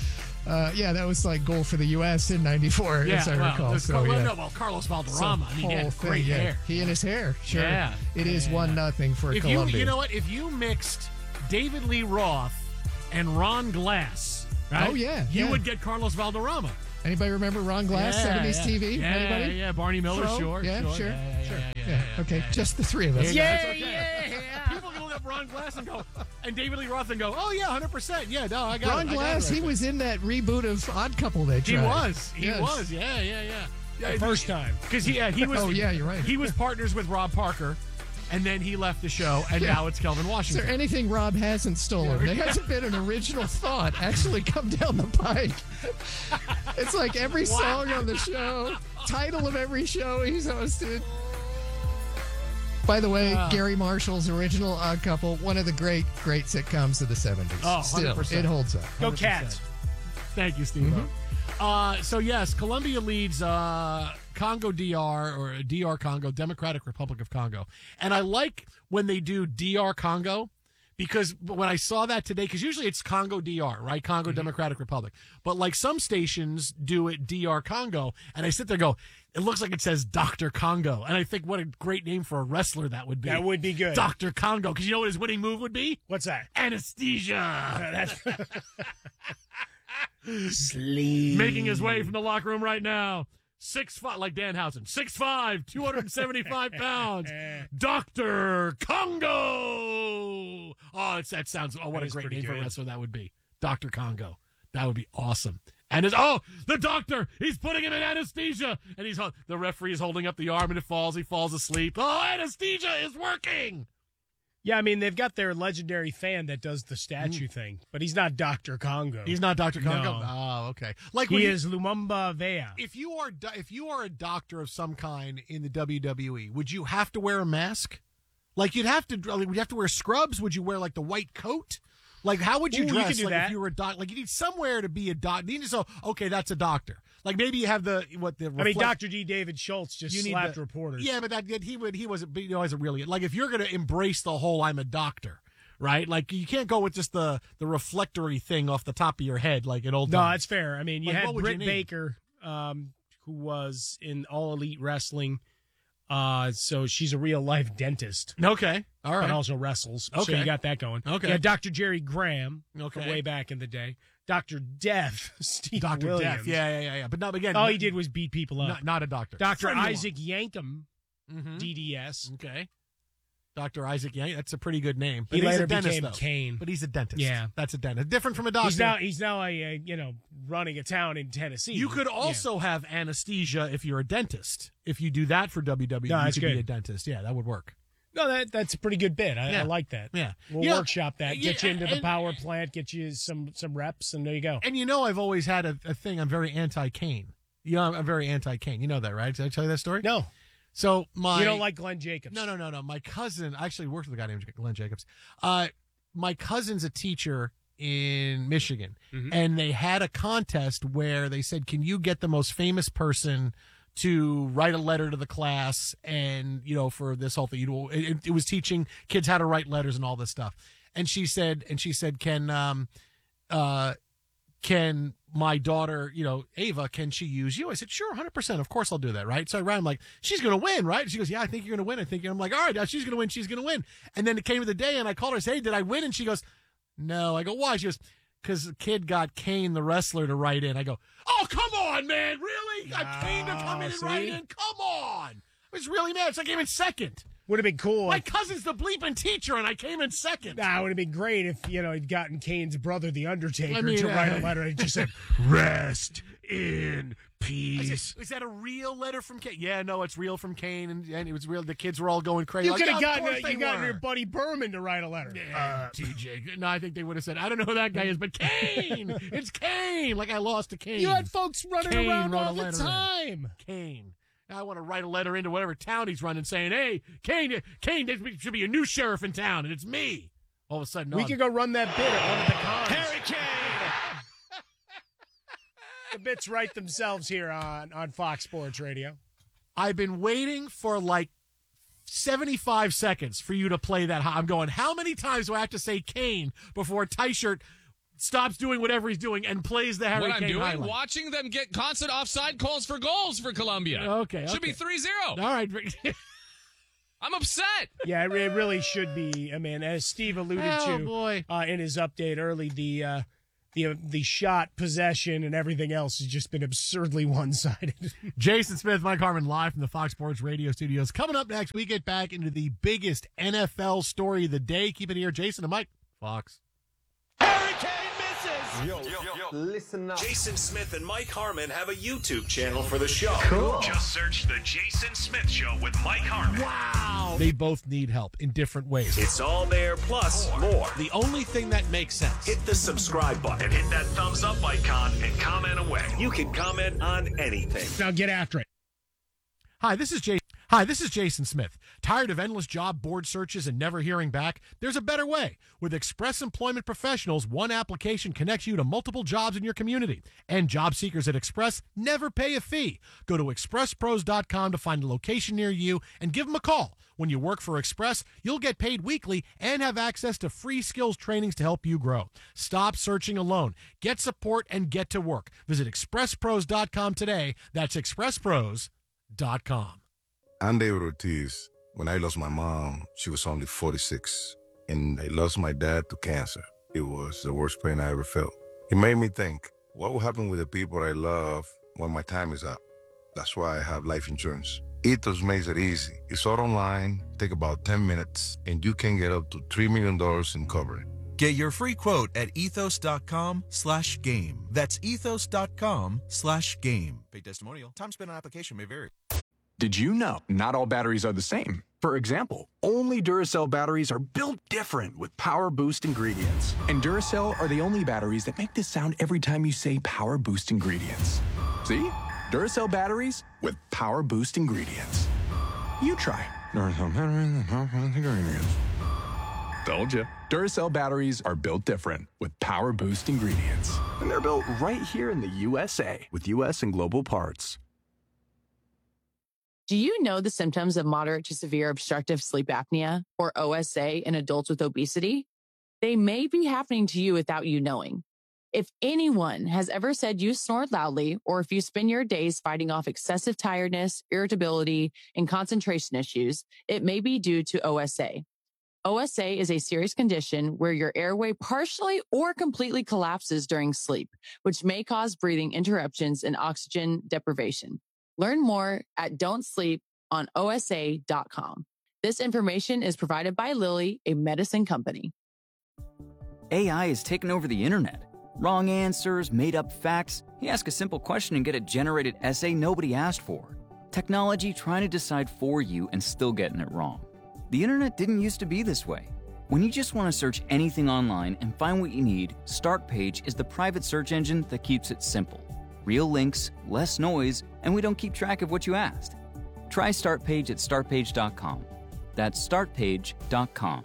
Uh, yeah, that was like goal for the U S in ninety-four, Yeah, as I well, recall. there's So, Car- well, yeah. no, well, Carlos Valderrama. So, I mean, he whole had thing, great yeah. hair. He and his hair, sure. Yeah. It is Yeah. one nothing for If Columbia. you, you know what? If you mixed David Lee Roth and Ron Glass, right? Oh, yeah, you yeah. would get Carlos Valderrama. Anybody remember Ron Glass, Yeah, seventies yeah. T V? Yeah, Anybody? yeah, Barney Miller, Fro? sure, Yeah, sure. sure, Yeah, yeah, sure. yeah, yeah, Yeah, yeah, okay, yeah. just the three of us. Yeah, it's okay. People can look up Ron Glass and go, and David Lee Roth and go, oh, yeah, one hundred percent. Yeah, no, I got Ron it. I got Glass, it right he there. was in that reboot of Odd Couple they He tried. was. He Yes. was. Yeah, yeah, yeah. yeah The first time. Because he, yeah, he was. Oh, yeah, you're right. He was partners with Rob Parker, and then he left the show, and Yeah. now it's Kelvin Is Washington. there anything Rob hasn't stolen? There hasn't been an original thought actually come down the pike. It's like every song on the show, title of every show he's hosted. By the way, Uh. Gary Marshall's original Odd Couple, one of the great, great sitcoms of the seventies. Oh, Still, one hundred percent. it holds up. Go one hundred percent. Cats. Thank you, Steve. Mhm. Uh, so, yes, Colombia leads uh, Congo D R, or D R Congo, Democratic Republic of Congo. And I like when they do D R Congo, because when I saw that today, because usually it's Congo D R, right? Congo Mm-hmm. Democratic Republic. But like some stations do it D R Congo, and I sit there and go, it looks like it says Doctor Congo. And I think what a great name for a wrestler that would be. That would be good. Doctor Congo. Because you know what his winning move would be? What's that? Anesthesia. Sleep. Making his way from the locker room right now. Six five, like Danhausen. Six five, two hundred seventy-five pounds. Doctor Congo. Oh, it's, that sounds. Oh, what That a is great pretty name for a good. wrestler that would be. Doctor Congo. That would be awesome. And his oh, the doctor, he's putting him in anesthesia, and he's the referee is holding up the arm, and it falls. He falls asleep. Oh, anesthesia is working. Yeah, I mean, they've got their legendary fan that does the statue thing, but he's not Doctor Congo. He's not Doctor Congo. No. Oh, okay. Like when he you- is Lumumba Vea. If you are do- if you are a doctor of some kind in the W W E, would you have to wear a mask? Like you'd have to, like, would you have to wear scrubs? Would you wear like the white coat? Like how would you Ooh, you dress? could do like that. if you were a doc, like you need somewhere to be a doctor. You need to so okay, that's a doctor. Like maybe you have the what the. I mean, reflect- Doctor D. David Schultz just You need slapped the- reporters. Yeah, but that he would he wasn't you know as a really like if you're gonna embrace the whole I'm a doctor. Right, like you can't go with just the the reflectory thing off the top of your head like an old. No, times. that's fair. I mean, you Like, had what would you Britt need? Baker, um, who was in All Elite Wrestling. Uh, so she's a real life dentist. Okay, all right. And also wrestles. So Okay. you got that going. Okay. Yeah, Doctor Jerry Graham. Okay. From way back in the day. Doctor Death, Steve Doctor Williams. Death. Yeah, yeah, yeah, yeah. But no, again, All he did was beat people up. Not, not a doctor. Doctor Friend of Isaac Yankum, Mhm. D D S. Okay. Doctor Isaac Yang, that's a pretty good name. But He he's later a dentist, became though. Kane. But he's a dentist. Yeah. That's a dentist. Different from a doctor. He's now he's now a, a you know running a town in Tennessee. you could Yeah. also have anesthesia if you're a dentist. If you do that for W W E, No, you that's could be good. a dentist. Yeah, that would work. No, that that's a pretty good bit. I, Yeah. I like that. Yeah. We'll You know, workshop that. Get yeah, you into the and- power plant. Get you some some reps, and there you go. And you know I've always had a, a thing. I'm very anti-Kane. You know, I'm, I'm very anti-Kane. You know that, right? Did I tell you that story? No. So my You don't like Glenn Jacobs? No, no, no, no. My cousin I actually worked with a guy named Glenn Jacobs. Uh, my cousin's a teacher in Michigan, Mhm. and they had a contest where they said, "Can you get the most famous person to write a letter to the class?" And you know, for this whole thing, you know, it, it was teaching kids how to write letters and all this stuff. And she said, and she said, "Can um, uh." Can my daughter, you know, Ava, can she use you? I said, sure, one hundred percent. Of course I'll do that, right? So I ran, I'm like, she's going to win, right? She goes, yeah, I think you're going to win. I think you're, I'm like, all right, now she's going to win. She's going to win. And then it came to the day and I called her and said, hey, did I win? And she goes, no. I go, why? She goes, because the kid got Kane, the wrestler, to write in. I go, oh, come on, man. Really? Got Kane to come in and see? write in? Come on. I was really mad. So I came in second. Would have been cool. My if- cousin's the bleeping teacher and I came in second. Nah, it would have been great if, you know, he'd gotten Kane's brother, The Undertaker, I mean, to write a uh, letter and just said, rest in I peace. said, is that a real letter from Kane? Yeah, no, it's real from Kane, and, and it was real. The kids were all going crazy. You Like, could have "Yeah, of gotten, course a, you they got were." your buddy Berman to write a letter. Uh, T J. No, I think they would have said, I don't know who that guy is, but Kane. It's Kane. Like I lost to Kane. You had folks running Kane around wrote a all the letter in. time. Kane. Now I want to write a letter into whatever town he's running saying, hey, Kane, Kane, there should be a new sheriff in town, and it's me. All of a sudden, We no, could go run that bit at one of the cons. Harry Kane! The bits write themselves here on, on Fox Sports Radio. I've been waiting for like seventy-five seconds for you to play that. I'm going, how many times do I have to say Kane before Tyshirt stops doing whatever he's doing and plays the Harry What I'm Kane doing, highlight. watching them get constant offside calls for goals for Colombia. Okay, Should okay. be three zero. All right. I'm upset. Yeah, it re- it really should be. I mean, as Steve alluded Oh, to boy. Uh, in his update early, the uh, the uh, the shot, possession, and everything else has just been absurdly one-sided. Jason Smith, Mike Harmon, live from the Fox Sports Radio studios. Coming up next, we get back into the biggest N F L story of the day. Keep it here, Jason and Mike. Fox. Yo, yo, yo, listen up. Jason Smith and Mike Harmon have a YouTube channel for the show. Cool. Just search The Jason Smith Show with Mike Harmon. Wow. They both need help in different ways. It's all there, plus more. The only thing that makes sense. Hit the subscribe button and hit that thumbs up icon and comment away. You can comment on anything. Now get after it. Hi, this is Jason. Hi, this is Jason Smith. Tired of endless job board searches and never hearing back? There's a better way. With Express Employment Professionals, one application connects you to multiple jobs in your community. And job seekers at Express never pay a fee. Go to express pros dot com to find a location near you and give them a call. When you work for Express, you'll get paid weekly and have access to free skills trainings to help you grow. Stop searching alone. Get support and get to work. Visit express pros dot com today. That's express pros dot com. I'm David Ortiz. When I lost my mom, she was only forty-six, and I lost my dad to cancer. It was the worst pain I ever felt. It made me think, what will happen with the people I love when my time is up? That's why I have life insurance. Ethos makes it easy. It's all online, take about ten minutes, and you can get up to three million dollars in coverage. Get your free quote at ethos.com slash game. That's ethos.com slash game. Paid testimonial. Time spent on application may vary. Did you know not all batteries are the same? For example, only Duracell batteries are built different with Power Boost ingredients. And Duracell are the only batteries that make this sound every time you say Power Boost ingredients. See? Duracell batteries with Power Boost ingredients. You try. Duracell batteries with Power Boost ingredients. Told you. Duracell batteries are built different with Power Boost ingredients. And they're built right here in the U S A with U S and global parts. Do you know the symptoms of moderate to severe obstructive sleep apnea, or O S A, in adults with obesity? They may be happening to you without you knowing. If anyone has ever said you snored loudly, or if you spend your days fighting off excessive tiredness, irritability, and concentration issues, it may be due to O S A. O S A is a serious condition where your airway partially or completely collapses during sleep, which may cause breathing interruptions and oxygen deprivation. Learn more at don't sleep on O S A dot com. This information is provided by Lilly, a medicine company. A I has taken over the internet. Wrong answers, made up facts. You ask a simple question and get a generated essay nobody asked for. Technology trying to decide for you and still getting it wrong. The internet didn't used to be this way. When you just want to search anything online and find what you need, Startpage is the private search engine that keeps it simple. Real links, less noise, and we don't keep track of what you asked. Try Startpage at start page dot com. That's start page dot com.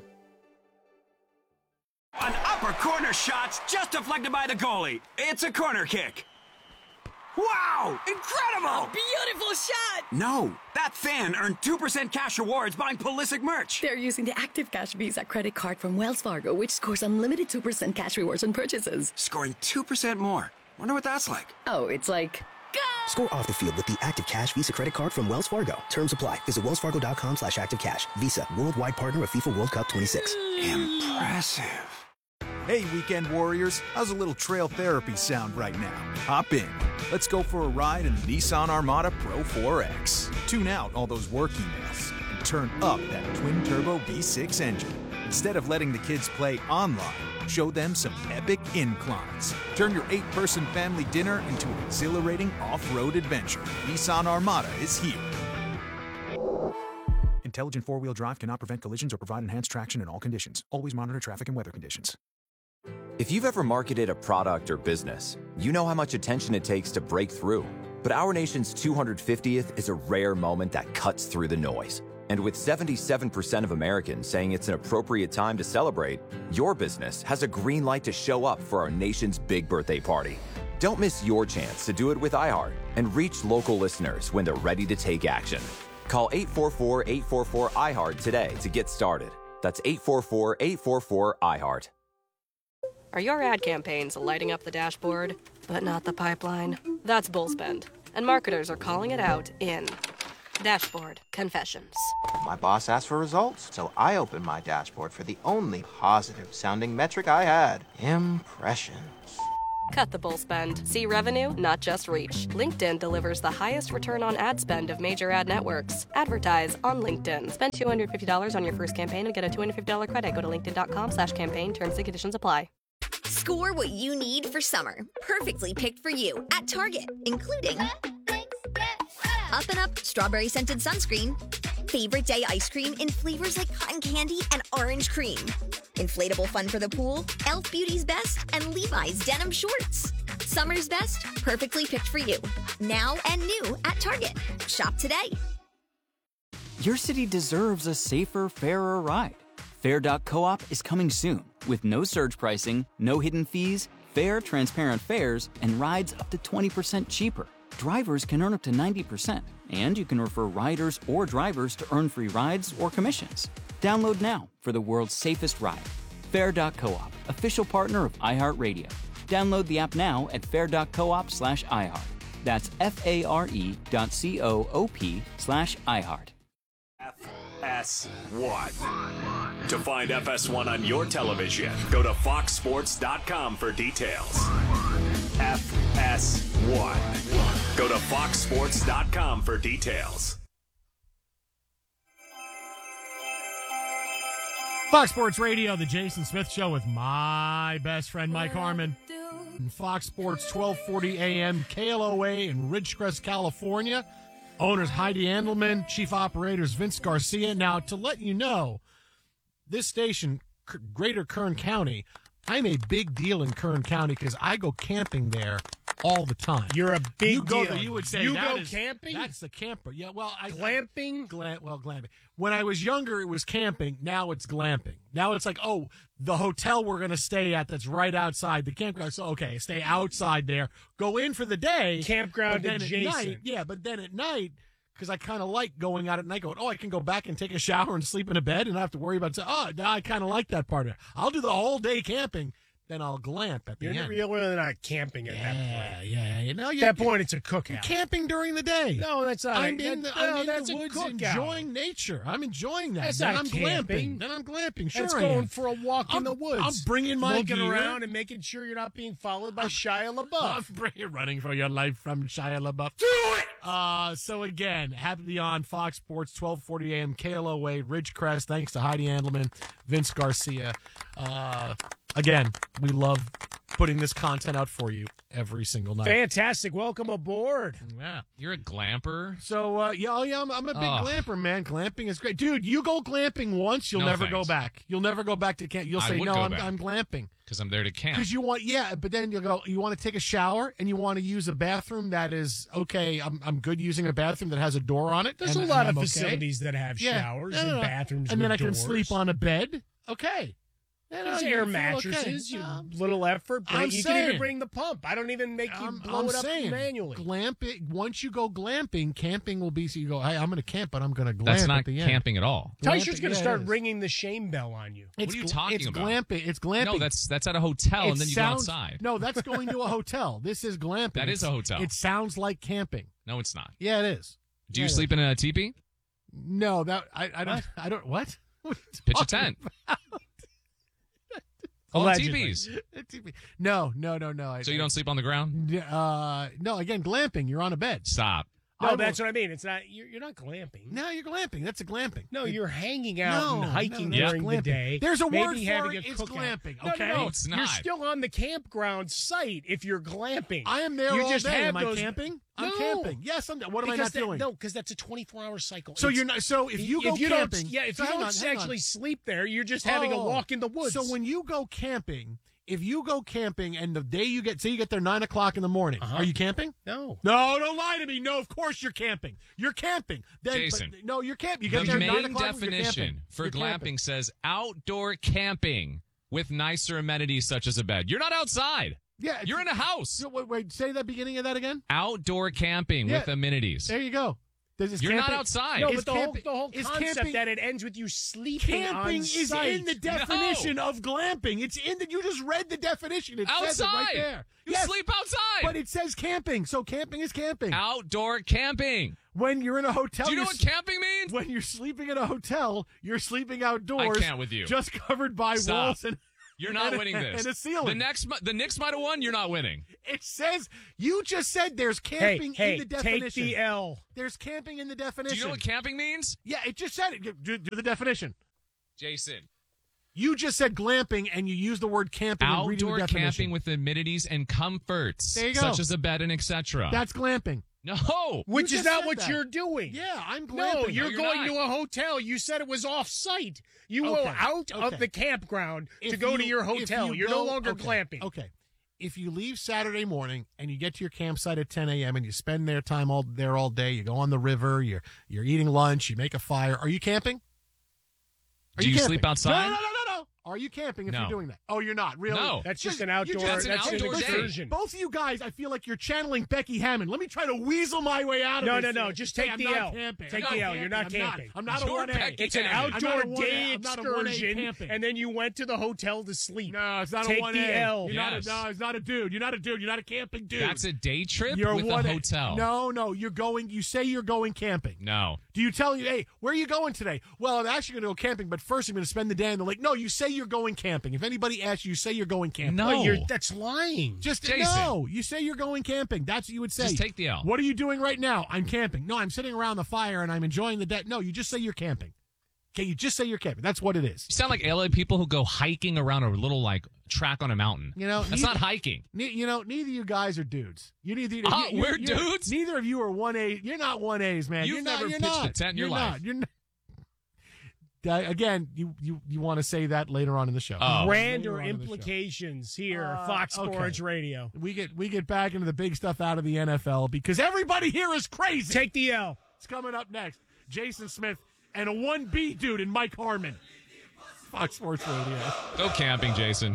An upper corner shot's just deflected by the goalie. It's a corner kick. Wow! Incredible! A beautiful shot! No, that fan earned two percent cash rewards buying Pulisic merch. They're using the Active Cash Visa credit card from Wells Fargo, which scores unlimited two percent cash rewards on purchases. Scoring two percent more. Wonder what that's like. Oh, it's like... Score off the field with the Active Cash Visa credit card from Wells Fargo. Terms apply. Visit wells fargo dot com slash active cash. Visa, worldwide partner of FIFA World Cup twenty-six. Impressive. Hey, weekend warriors, how's a little trail therapy sound right now? Hop in. Let's go for a ride in the Nissan Armada Pro four X. Tune out all those work emails and turn up that twin-turbo V six engine. Instead of letting the kids play online, show them some epic inclines. Turn your eight-person family dinner into an exhilarating off-road adventure. Nissan Armada is here. Intelligent four-wheel drive cannot prevent collisions or provide enhanced traction in all conditions. Always monitor traffic and weather conditions. If you've ever marketed a product or business, you know how much attention it takes to break through. But our nation's two hundred fiftieth is a rare moment that cuts through the noise. And with seventy-seven percent of Americans saying it's an appropriate time to celebrate, your business has a green light to show up for our nation's big birthday party. Don't miss your chance to do it with iHeart and reach local listeners when they're ready to take action. Call eight four four, eight four four, iHeart today to get started. That's eight four four, eight four four, iHeart. Are your ad campaigns lighting up the dashboard, but not the pipeline? That's Bullspend, and marketers are calling it out in Dashboard Confessions. My boss asked for results, so I opened my dashboard for the only positive-sounding metric I had, impressions. Cut the bull spend. See revenue, not just reach. LinkedIn delivers the highest return on ad spend of major ad networks. Advertise on LinkedIn. Spend two hundred fifty dollars on your first campaign and get a two hundred fifty dollars credit. Go to linkedin.com slash campaign. Terms and conditions apply. Score what you need for summer. Perfectly picked for you at Target, including Up and Up Strawberry Scented Sunscreen, Favorite Day Ice Cream in flavors like cotton candy and orange cream, Inflatable Fun for the Pool, e l f Beauty's Best, and Levi's Denim Shorts. Summer's best, perfectly picked for you. Now and new at Target. Shop today. Your city deserves a safer, fairer ride. Fair dot coop is coming soon with no surge pricing, no hidden fees, fair, transparent fares, and rides up to twenty percent cheaper. Drivers can earn up to ninety percent, and you can refer riders or drivers to earn free rides or commissions. Download now for the world's safest ride. Fair dot coop, official partner of iHeartRadio. Download the app now at fair dot coop slash iHeart. That's F-A-R-E dot C-O-O-P slash iHeart. F S one. To find F S one on your television, go to fox sports dot com for details. F S one. Go to fox sports dot com for details. Fox Sports Radio, the Jason Smith Show with my best friend Mike Harmon. And Fox Sports twelve forty A M, K L O A in Ridgecrest, California. Owners Heidi Andelman, Chief Operators Vince Garcia. Now, to let you know, this station, Greater Kern County, I'm a big deal in Kern County because I go camping there all the time. You're a big you go deal. There, you would say you that go is- camping? That's the camper. Yeah, well, I glamping. Gla- well, glamping. When I was younger, it was camping. Now it's glamping. Now it's like, oh, the hotel we're going to stay at that's right outside the campground. So okay, stay outside there. Go in for the day. Campground but then adjacent. At night, yeah, but then at night. Because I kind of like going out at night, going, oh, I can go back and take a shower and sleep in a bed and not have to worry about, oh, I kind of like that part of it. I'll do the whole day camping, then I'll glamp at the You're, end. you're really not camping at Yeah, that point. yeah, you know, At you- that point, it's a cookout. Camping during the day. No, that's not. I'm that- in the, no, I'm in that's the a woods cookout. enjoying nature. I'm enjoying that. That's then not I'm camping. glamping. Then I'm glamping. Sure That's I going am. for a walk in I'm- the woods. I'm bringing my looking gear. around and making sure you're not being followed by Shia LaBeouf. I'm bringing running for your life from Shia LaBeouf. Do it! Uh, so again, happy to be on Fox Sports, twelve forty A M, K L O A, Ridgecrest. Thanks to Heidi Andelman, Vince Garcia. Uh, again, we love putting this content out for you every single night. Fantastic. Welcome aboard. Yeah. You're a glamper. So, uh, yeah, oh, yeah, I'm, I'm a big Oh. glamper, man. Glamping is great. Dude, you go glamping once, you'll No never thanks. go back. You'll never go back to camp. You'll I say, would no, go I'm, back. I'm glamping. Because I'm there to camp. Because you want, yeah, but then you'll go, you want to take a shower and you want to use a bathroom that is, okay, I'm, I'm good using a bathroom that has a door on it. There's and- a lot and of I'm okay. facilities that have Yeah. showers No, no, and no. bathrooms And with then I can doors. sleep on a bed. Okay. Then There's I- air you feel mattresses. okay. You Um, little effort. Bring, I'm you can saying. even bring the pump. I don't even make you I'm, blow I'm it up saying, manually. glamping, once you go glamping, camping will be, so you go, hey, I'm going to camp, but I'm going to glamp That's not at the end. camping at all. Tysher's Glamping, going to yeah, start it is. ringing the shame bell on you. What are you talking it's about? glamping. It's glamping. No, that's that's at a hotel, It and then you sounds- go outside. No, that's going to a hotel. This is glamping. That is a It's- hotel. It sounds like camping. No, it's not. Yeah, it is. Do you Yeah, it sleep is. in a teepee? No, that I, I don't. I don't. What? What are you Pitch a talking tent. about? Call it Allegedly. teepees. A teepee. No, no, no, no. I, So you don't sleep on the ground? Uh, no. Again, glamping. You're on a bed. Stop. No, I that's will- what I mean. It's not. You're, you're not glamping. No, you're glamping. That's a glamping. No, It- you're hanging out No, and hiking no, that's during the glamping. day. There's a maybe word for having it. a It's cookout. glamping, No, okay? no, no. It's You're not. still on the campground site if you're glamping. I am there you all just day. have Am I those- camping? I'm No. camping. Yes, I'm. What am I Because not that- doing? No, because that's a twenty-four hour cycle. So It's- you're not. So if you go if you camping, don't, yeah, if so you hang don't on, hang on. actually sleep there, you're just having a Oh. walk in the woods. So when you go camping, if you go camping and the day you get, say you get there nine o'clock in the morning, Uh-huh. are you camping? no, No, don't lie to me. No, of course you're camping. You're camping. Then, Jason. but, no, you're camping. You get The there at nine main o'clock. you're camping. definition for You're glamping camping. says outdoor camping with nicer amenities such as a bed. You're not outside. Yeah, it's- You're in a house. So, wait, wait, say that beginning of that again. Outdoor camping Yeah. with amenities. There you go. Does this You're not camping- outside. No, Is but the whole, camping- the whole is concept camping- that it ends with you sleeping on Camping is site. in the definition of glamping. It's in the. You just read the definition. It says it right Outside. there. You sleep outside. But it says camping, so camping is camping. Outdoor camping. When you're in a hotel, Do you know you're what s- camping means? When you're sleeping in a hotel, you're sleeping outdoors. I can't with you. Just covered by Stop. walls and You're not and a- winning this. and a ceiling. The next, the Knicks might have won. You're not winning. It says you just said there's camping hey, in the take definition. the L. There's camping in the definition. Do you know what camping means? Yeah, it just said it. Do, do the definition. Jason. You just said glamping, and you used the word camping. and reading the Outdoor definition. camping with amenities and comforts, There you go. such as a bed and et cetera. That's glamping. No, Which You is just not said what that. you're doing. Yeah, I'm glamping. No, No, you're, you're going not. to a hotel. You said it was off-site. You Okay, go out okay. of the campground to If go you- to your if hotel. you You're no go- longer okay, glamping. Okay. If you leave Saturday morning and you get to your campsite at ten a.m. and you spend their time all there all day, you go on the river, you're you're eating lunch, you make a fire. Are you camping? Are Do you camping? sleep outside? No, no, no, no, no. Are you camping if No. you're doing that? Oh, you're not really. No. That's just an you outdoor. That's an that's an outdoor day. excursion. Both of you guys, I feel like you're channeling Becky Hammond. Let me try to weasel my way out of No, this. no, no. here. Just Say, take I'm the not L. camping. Take I'm the not L. You're not camping. I'm not- camping. I'm not a You're one A. Becky It's an Hammond. outdoor I'm not a one A. day I'm not a one A excursion, camping. and then you went to the hotel to sleep. No, it's not Take a one A. the L. You're Yes. not a, no, it's not a dude. You're not a dude. You're not a camping dude. That's a day trip You're with one a A. hotel. No, no. You're going. You say you're going camping. No. Do you tell you, hey, where are you going today? Well, I'm actually going to go camping, but first I'm going to spend the day in the lake. No, you say you're going camping. If anybody asks you, you say you're going camping. No. Oh, you're, that's lying. Just Jason. no. You say you're going camping. That's what you would say. Just take the L. What are you doing right now? I'm camping. No, I'm sitting around the fire and I'm enjoying the day. No, you just say you're camping. Okay, you just say you're camping. That's what it is. You sound like L A people who go hiking around a little like track on a mountain. You know, that's neither- not hiking. Ne- you know, neither of you guys are dudes. You neither. Ah, you- you- we're you're- dudes? Neither of you are one A. You're not one A's, man. You've you're not, never you're pitched not. a tent in you're your not. life. You're not. Uh, again, you you, you want to say that later on in the show. Oh. Grander Later on in the show. implications here, Uh, Fox okay. Sports Radio. We get we get back into the big stuff out of the N F L because everybody here is crazy. Take the L. It's coming up next. Jason Smith and a one B dude in Mike Harmon. Fox Sports Radio. Go camping, Jason.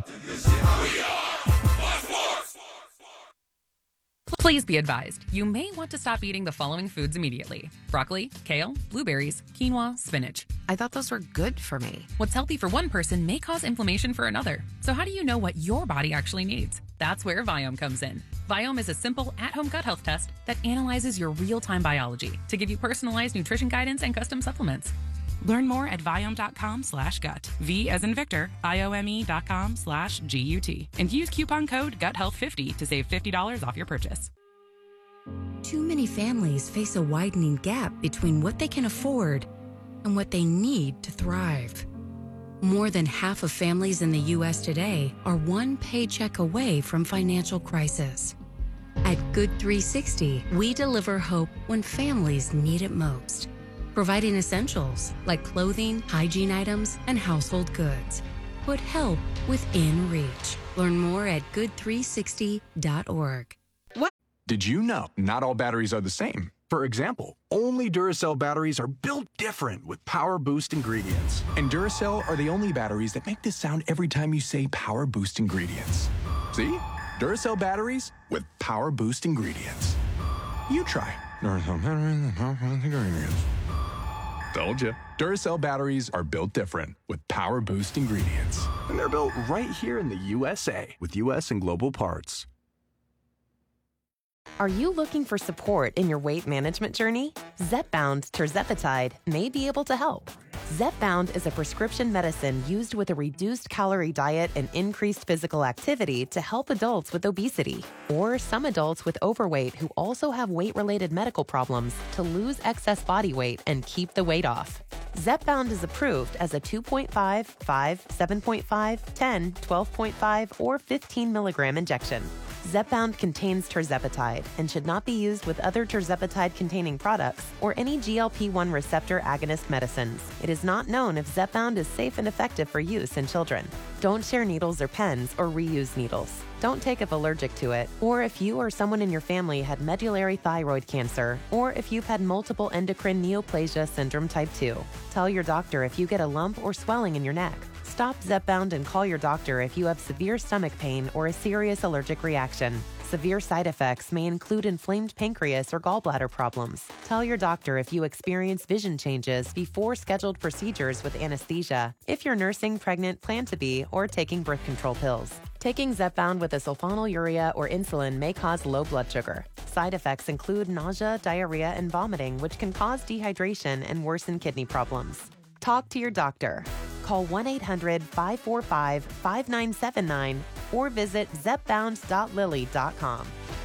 Please be advised, you may want to stop eating the following foods immediately. Broccoli, kale, blueberries, quinoa, spinach. I thought those were good for me. What's healthy for one person may cause inflammation for another. So how do you know what your body actually needs? That's where Viome comes in. Viome is a simple at-home gut health test that analyzes your real-time biology to give you personalized nutrition guidance and custom supplements. Learn more at Viome.com slash gut. V as in Victor, I-O-M-E dot com slash G-U-T. And use coupon code gut health fifty to save fifty dollars off your purchase. Too many families face a widening gap between what they can afford and what they need to thrive. More than half of families in the U S today are one paycheck away from financial crisis. At Good three sixty, we deliver hope when families need it most, providing essentials like clothing, hygiene items, and household goods. Put help within reach. Learn more at good three sixty dot org. Did you know not all batteries are the same? For example, only Duracell batteries are built different with Power Boost ingredients. And Duracell are the only batteries that make this sound every time you say Power Boost ingredients. See? Duracell batteries with Power Boost ingredients. You try. Duracell batteries with Power Boost ingredients. Told you. Duracell batteries are built different with Power Boost ingredients. And they're built right here in the U S A with U S and global parts. Are you looking for support in your weight management journey? Zepbound tirzepatide may be able to help. Zepbound is a prescription medicine used with a reduced calorie diet and increased physical activity to help adults with obesity or some adults with overweight who also have weight-related medical problems to lose excess body weight and keep the weight off. Zepbound is approved as a two point five, five, seven point five, ten, twelve point five, or fifteen milligram injection. Zepbound contains tirzepatide and should not be used with other tirzepatide-containing products or any G L P one receptor agonist medicines. It is not known if Zepbound is safe and effective for use in children. Don't share needles or pens or reuse needles. Don't take if allergic to it, or if you or someone in your family had medullary thyroid cancer, or if you've had multiple endocrine neoplasia syndrome type two. Tell your doctor if you get a lump or swelling in your neck. Stop Zepbound and call your doctor if you have severe stomach pain or a serious allergic reaction. Severe side effects may include inflamed pancreas or gallbladder problems. Tell your doctor if you experience vision changes before scheduled procedures with anesthesia, if you're nursing, pregnant, plan to be, or taking birth control pills. Taking Zepbound with a sulfonylurea or insulin may cause low blood sugar. Side effects include nausea, diarrhea, and vomiting, which can cause dehydration and worsen kidney problems. Talk to your doctor. Call one eight hundred five four five five nine seven nine or visit zepbound dot lilly dot com.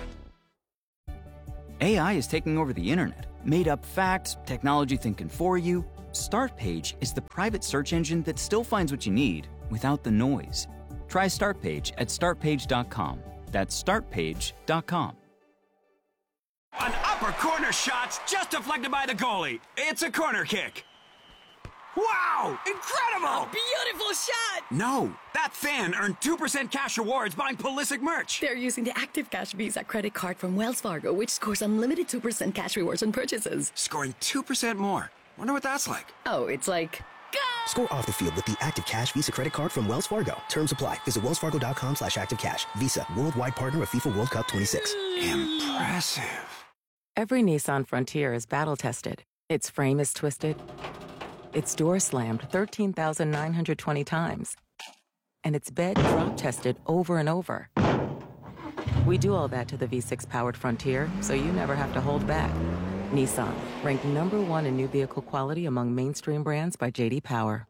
A I is taking over the internet. Made up facts, technology thinking for you. Startpage is the private search engine that still finds what you need without the noise. Try Startpage at start page dot com. That's start page dot com. An upper corner shot's just deflected by the goalie. It's a corner kick. Wow! Incredible! A beautiful shot! No, that fan earned two percent cash rewards buying Pulisic merch. They're using the Active Cash Visa credit card from Wells Fargo, which scores unlimited two percent cash rewards on purchases. Scoring two percent more. Wonder what that's like. Oh, it's like... Score off the field with the Active Cash Visa credit card from Wells Fargo. Terms apply. Visit wellsfargo.com slash active cash. Visa, worldwide partner of FIFA World Cup twenty-six. Impressive. Every Nissan Frontier is battle-tested. Its frame is twisted. Its door slammed thirteen thousand nine hundred twenty times. And its bed drop-tested over and over. We do all that to the V six powered Frontier, so you never have to hold back. Nissan, ranked number one in new vehicle quality among mainstream brands by J D Power.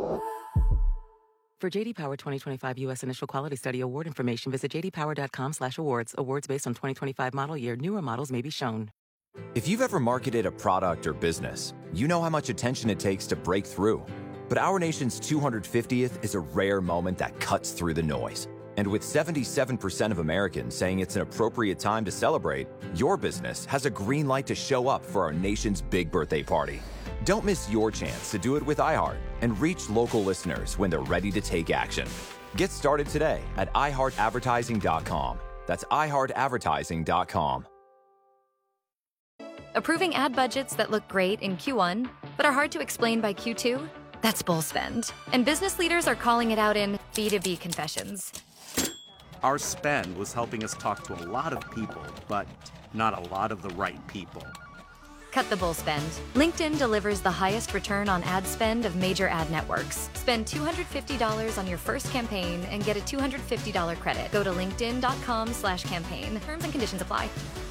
For J D Power twenty twenty-five U S Initial Quality Study Award information, visit j d power dot com slash awards. Awards based on twenty twenty-five model year. Newer models may be shown. If you've ever marketed a product or business, you know how much attention it takes to break through. But our nation's two hundred fiftieth is a rare moment that cuts through the noise. And with seventy-seven percent of Americans saying it's an appropriate time to celebrate, your business has a green light to show up for our nation's big birthday party. Don't miss your chance to do it with iHeart and reach local listeners when they're ready to take action. Get started today at i heart advertising dot com. That's i heart advertising dot com. Approving ad budgets that look great in Q one, but are hard to explain by Q two? That's bull spend. And business leaders are calling it out in B two B confessions. Our spend was helping us talk to a lot of people, but not a lot of the right people. Cut the bull spend. LinkedIn delivers the highest return on ad spend of major ad networks. Spend two hundred fifty dollars on your first campaign and get a two hundred fifty dollars credit. Go to linkedin.com slash campaign. Terms and conditions apply.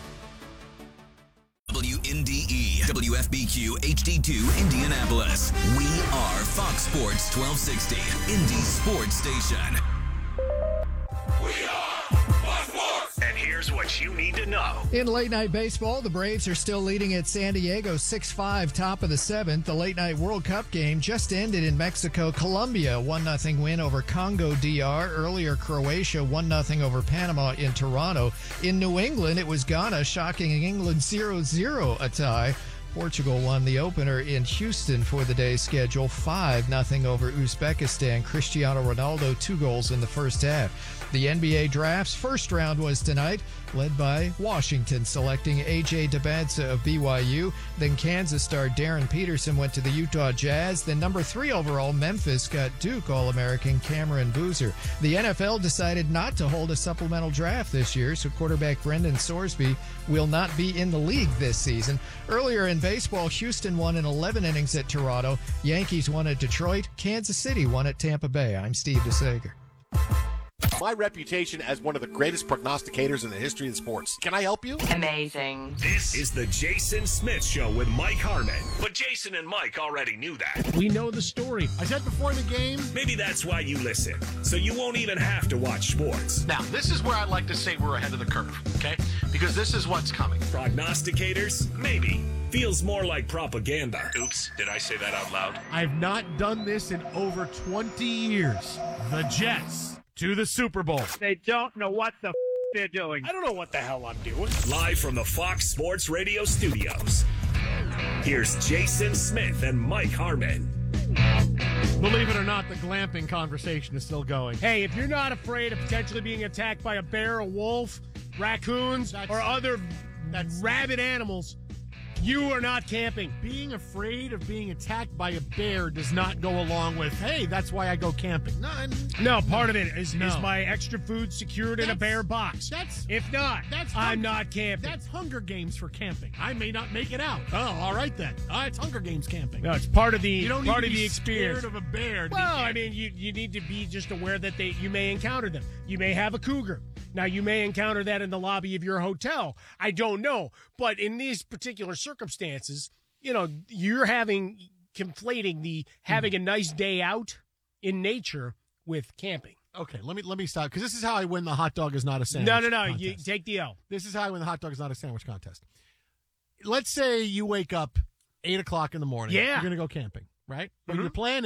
W N D E, W F B Q H D two Indianapolis. We are Fox Sports twelve sixty, Indy's sports station. We are Fox Sports. And here's what you need to know. In late night baseball, the Braves are still leading at San Diego six five, top of the seventh. The late night World Cup game just ended in Mexico. Colombia, one nothing win over Congo D R. Earlier, Croatia, one nothing over Panama in Toronto. In New England, it was Ghana shocking England zero zero, a tie. Portugal won the opener in Houston for the day's schedule, five nothing over Uzbekistan. Cristiano Ronaldo, two goals in the first half. The N B A draft's first round was tonight, led by Washington selecting A J Debadze of B Y U. Then Kansas star Darren Peterson went to the Utah Jazz. Then number three overall, Memphis got Duke All-American Cameron Boozer. The N F L decided not to hold a supplemental draft this year, so quarterback Brendan Sorsby will not be in the league this season. Earlier in baseball, Houston won in eleven innings at Toronto. Yankees won at Detroit. Kansas City won at Tampa Bay. I'm Steve DeSager. My reputation as one of the greatest prognosticators in the history of sports. Can I help you? Amazing. This is the Jason Smith Show with Mike Harmon. But Jason and Mike already knew that. We know the story. I said before the game. Maybe that's why you listen, so you won't even have to watch sports. Now, this is where I like to say we're ahead of the curve, okay? Because this is what's coming. Prognosticators? Maybe. Feels more like propaganda. Oops, did I say that out loud? I've not done this in over twenty years. The Jets to the Super Bowl. They don't know what the f- they're doing. I don't know what the hell I'm doing. Live from the Fox Sports Radio studios, here's Jason Smith and Mike Harmon. Believe it or not, the glamping conversation is still going. Hey, if you're not afraid of potentially being attacked by a bear, a wolf, raccoons, That's- or other that's- rabid animals, You are not camping. Being afraid of being attacked by a bear does not go along with, hey, that's why I go camping. No, no part of it is, no. is my extra food secured in a bear box. That's If not, that's I'm hunger, not camping. That's Hunger Games for camping. I may not make it out. Oh, all right then. Oh, it's Hunger Games camping. No, it's part of the you don't part need of to the be experience. Scared of a bear. to Well, be I mean, you you need to be just aware that they you may encounter them. You may have a cougar. Now, you may encounter that in the lobby of your hotel. I don't know. But in these particular circumstances, you know, you're having conflating the having a nice day out in nature with camping. Okay, let me let me stop because this is how I win the hot dog is not a sandwich. No, no, no. contest. You take the L. This is how I win the hot dog is not a sandwich contest. Let's say you wake up eight o'clock in the morning. Yeah. You're going to go camping, right? But Mhm. your plan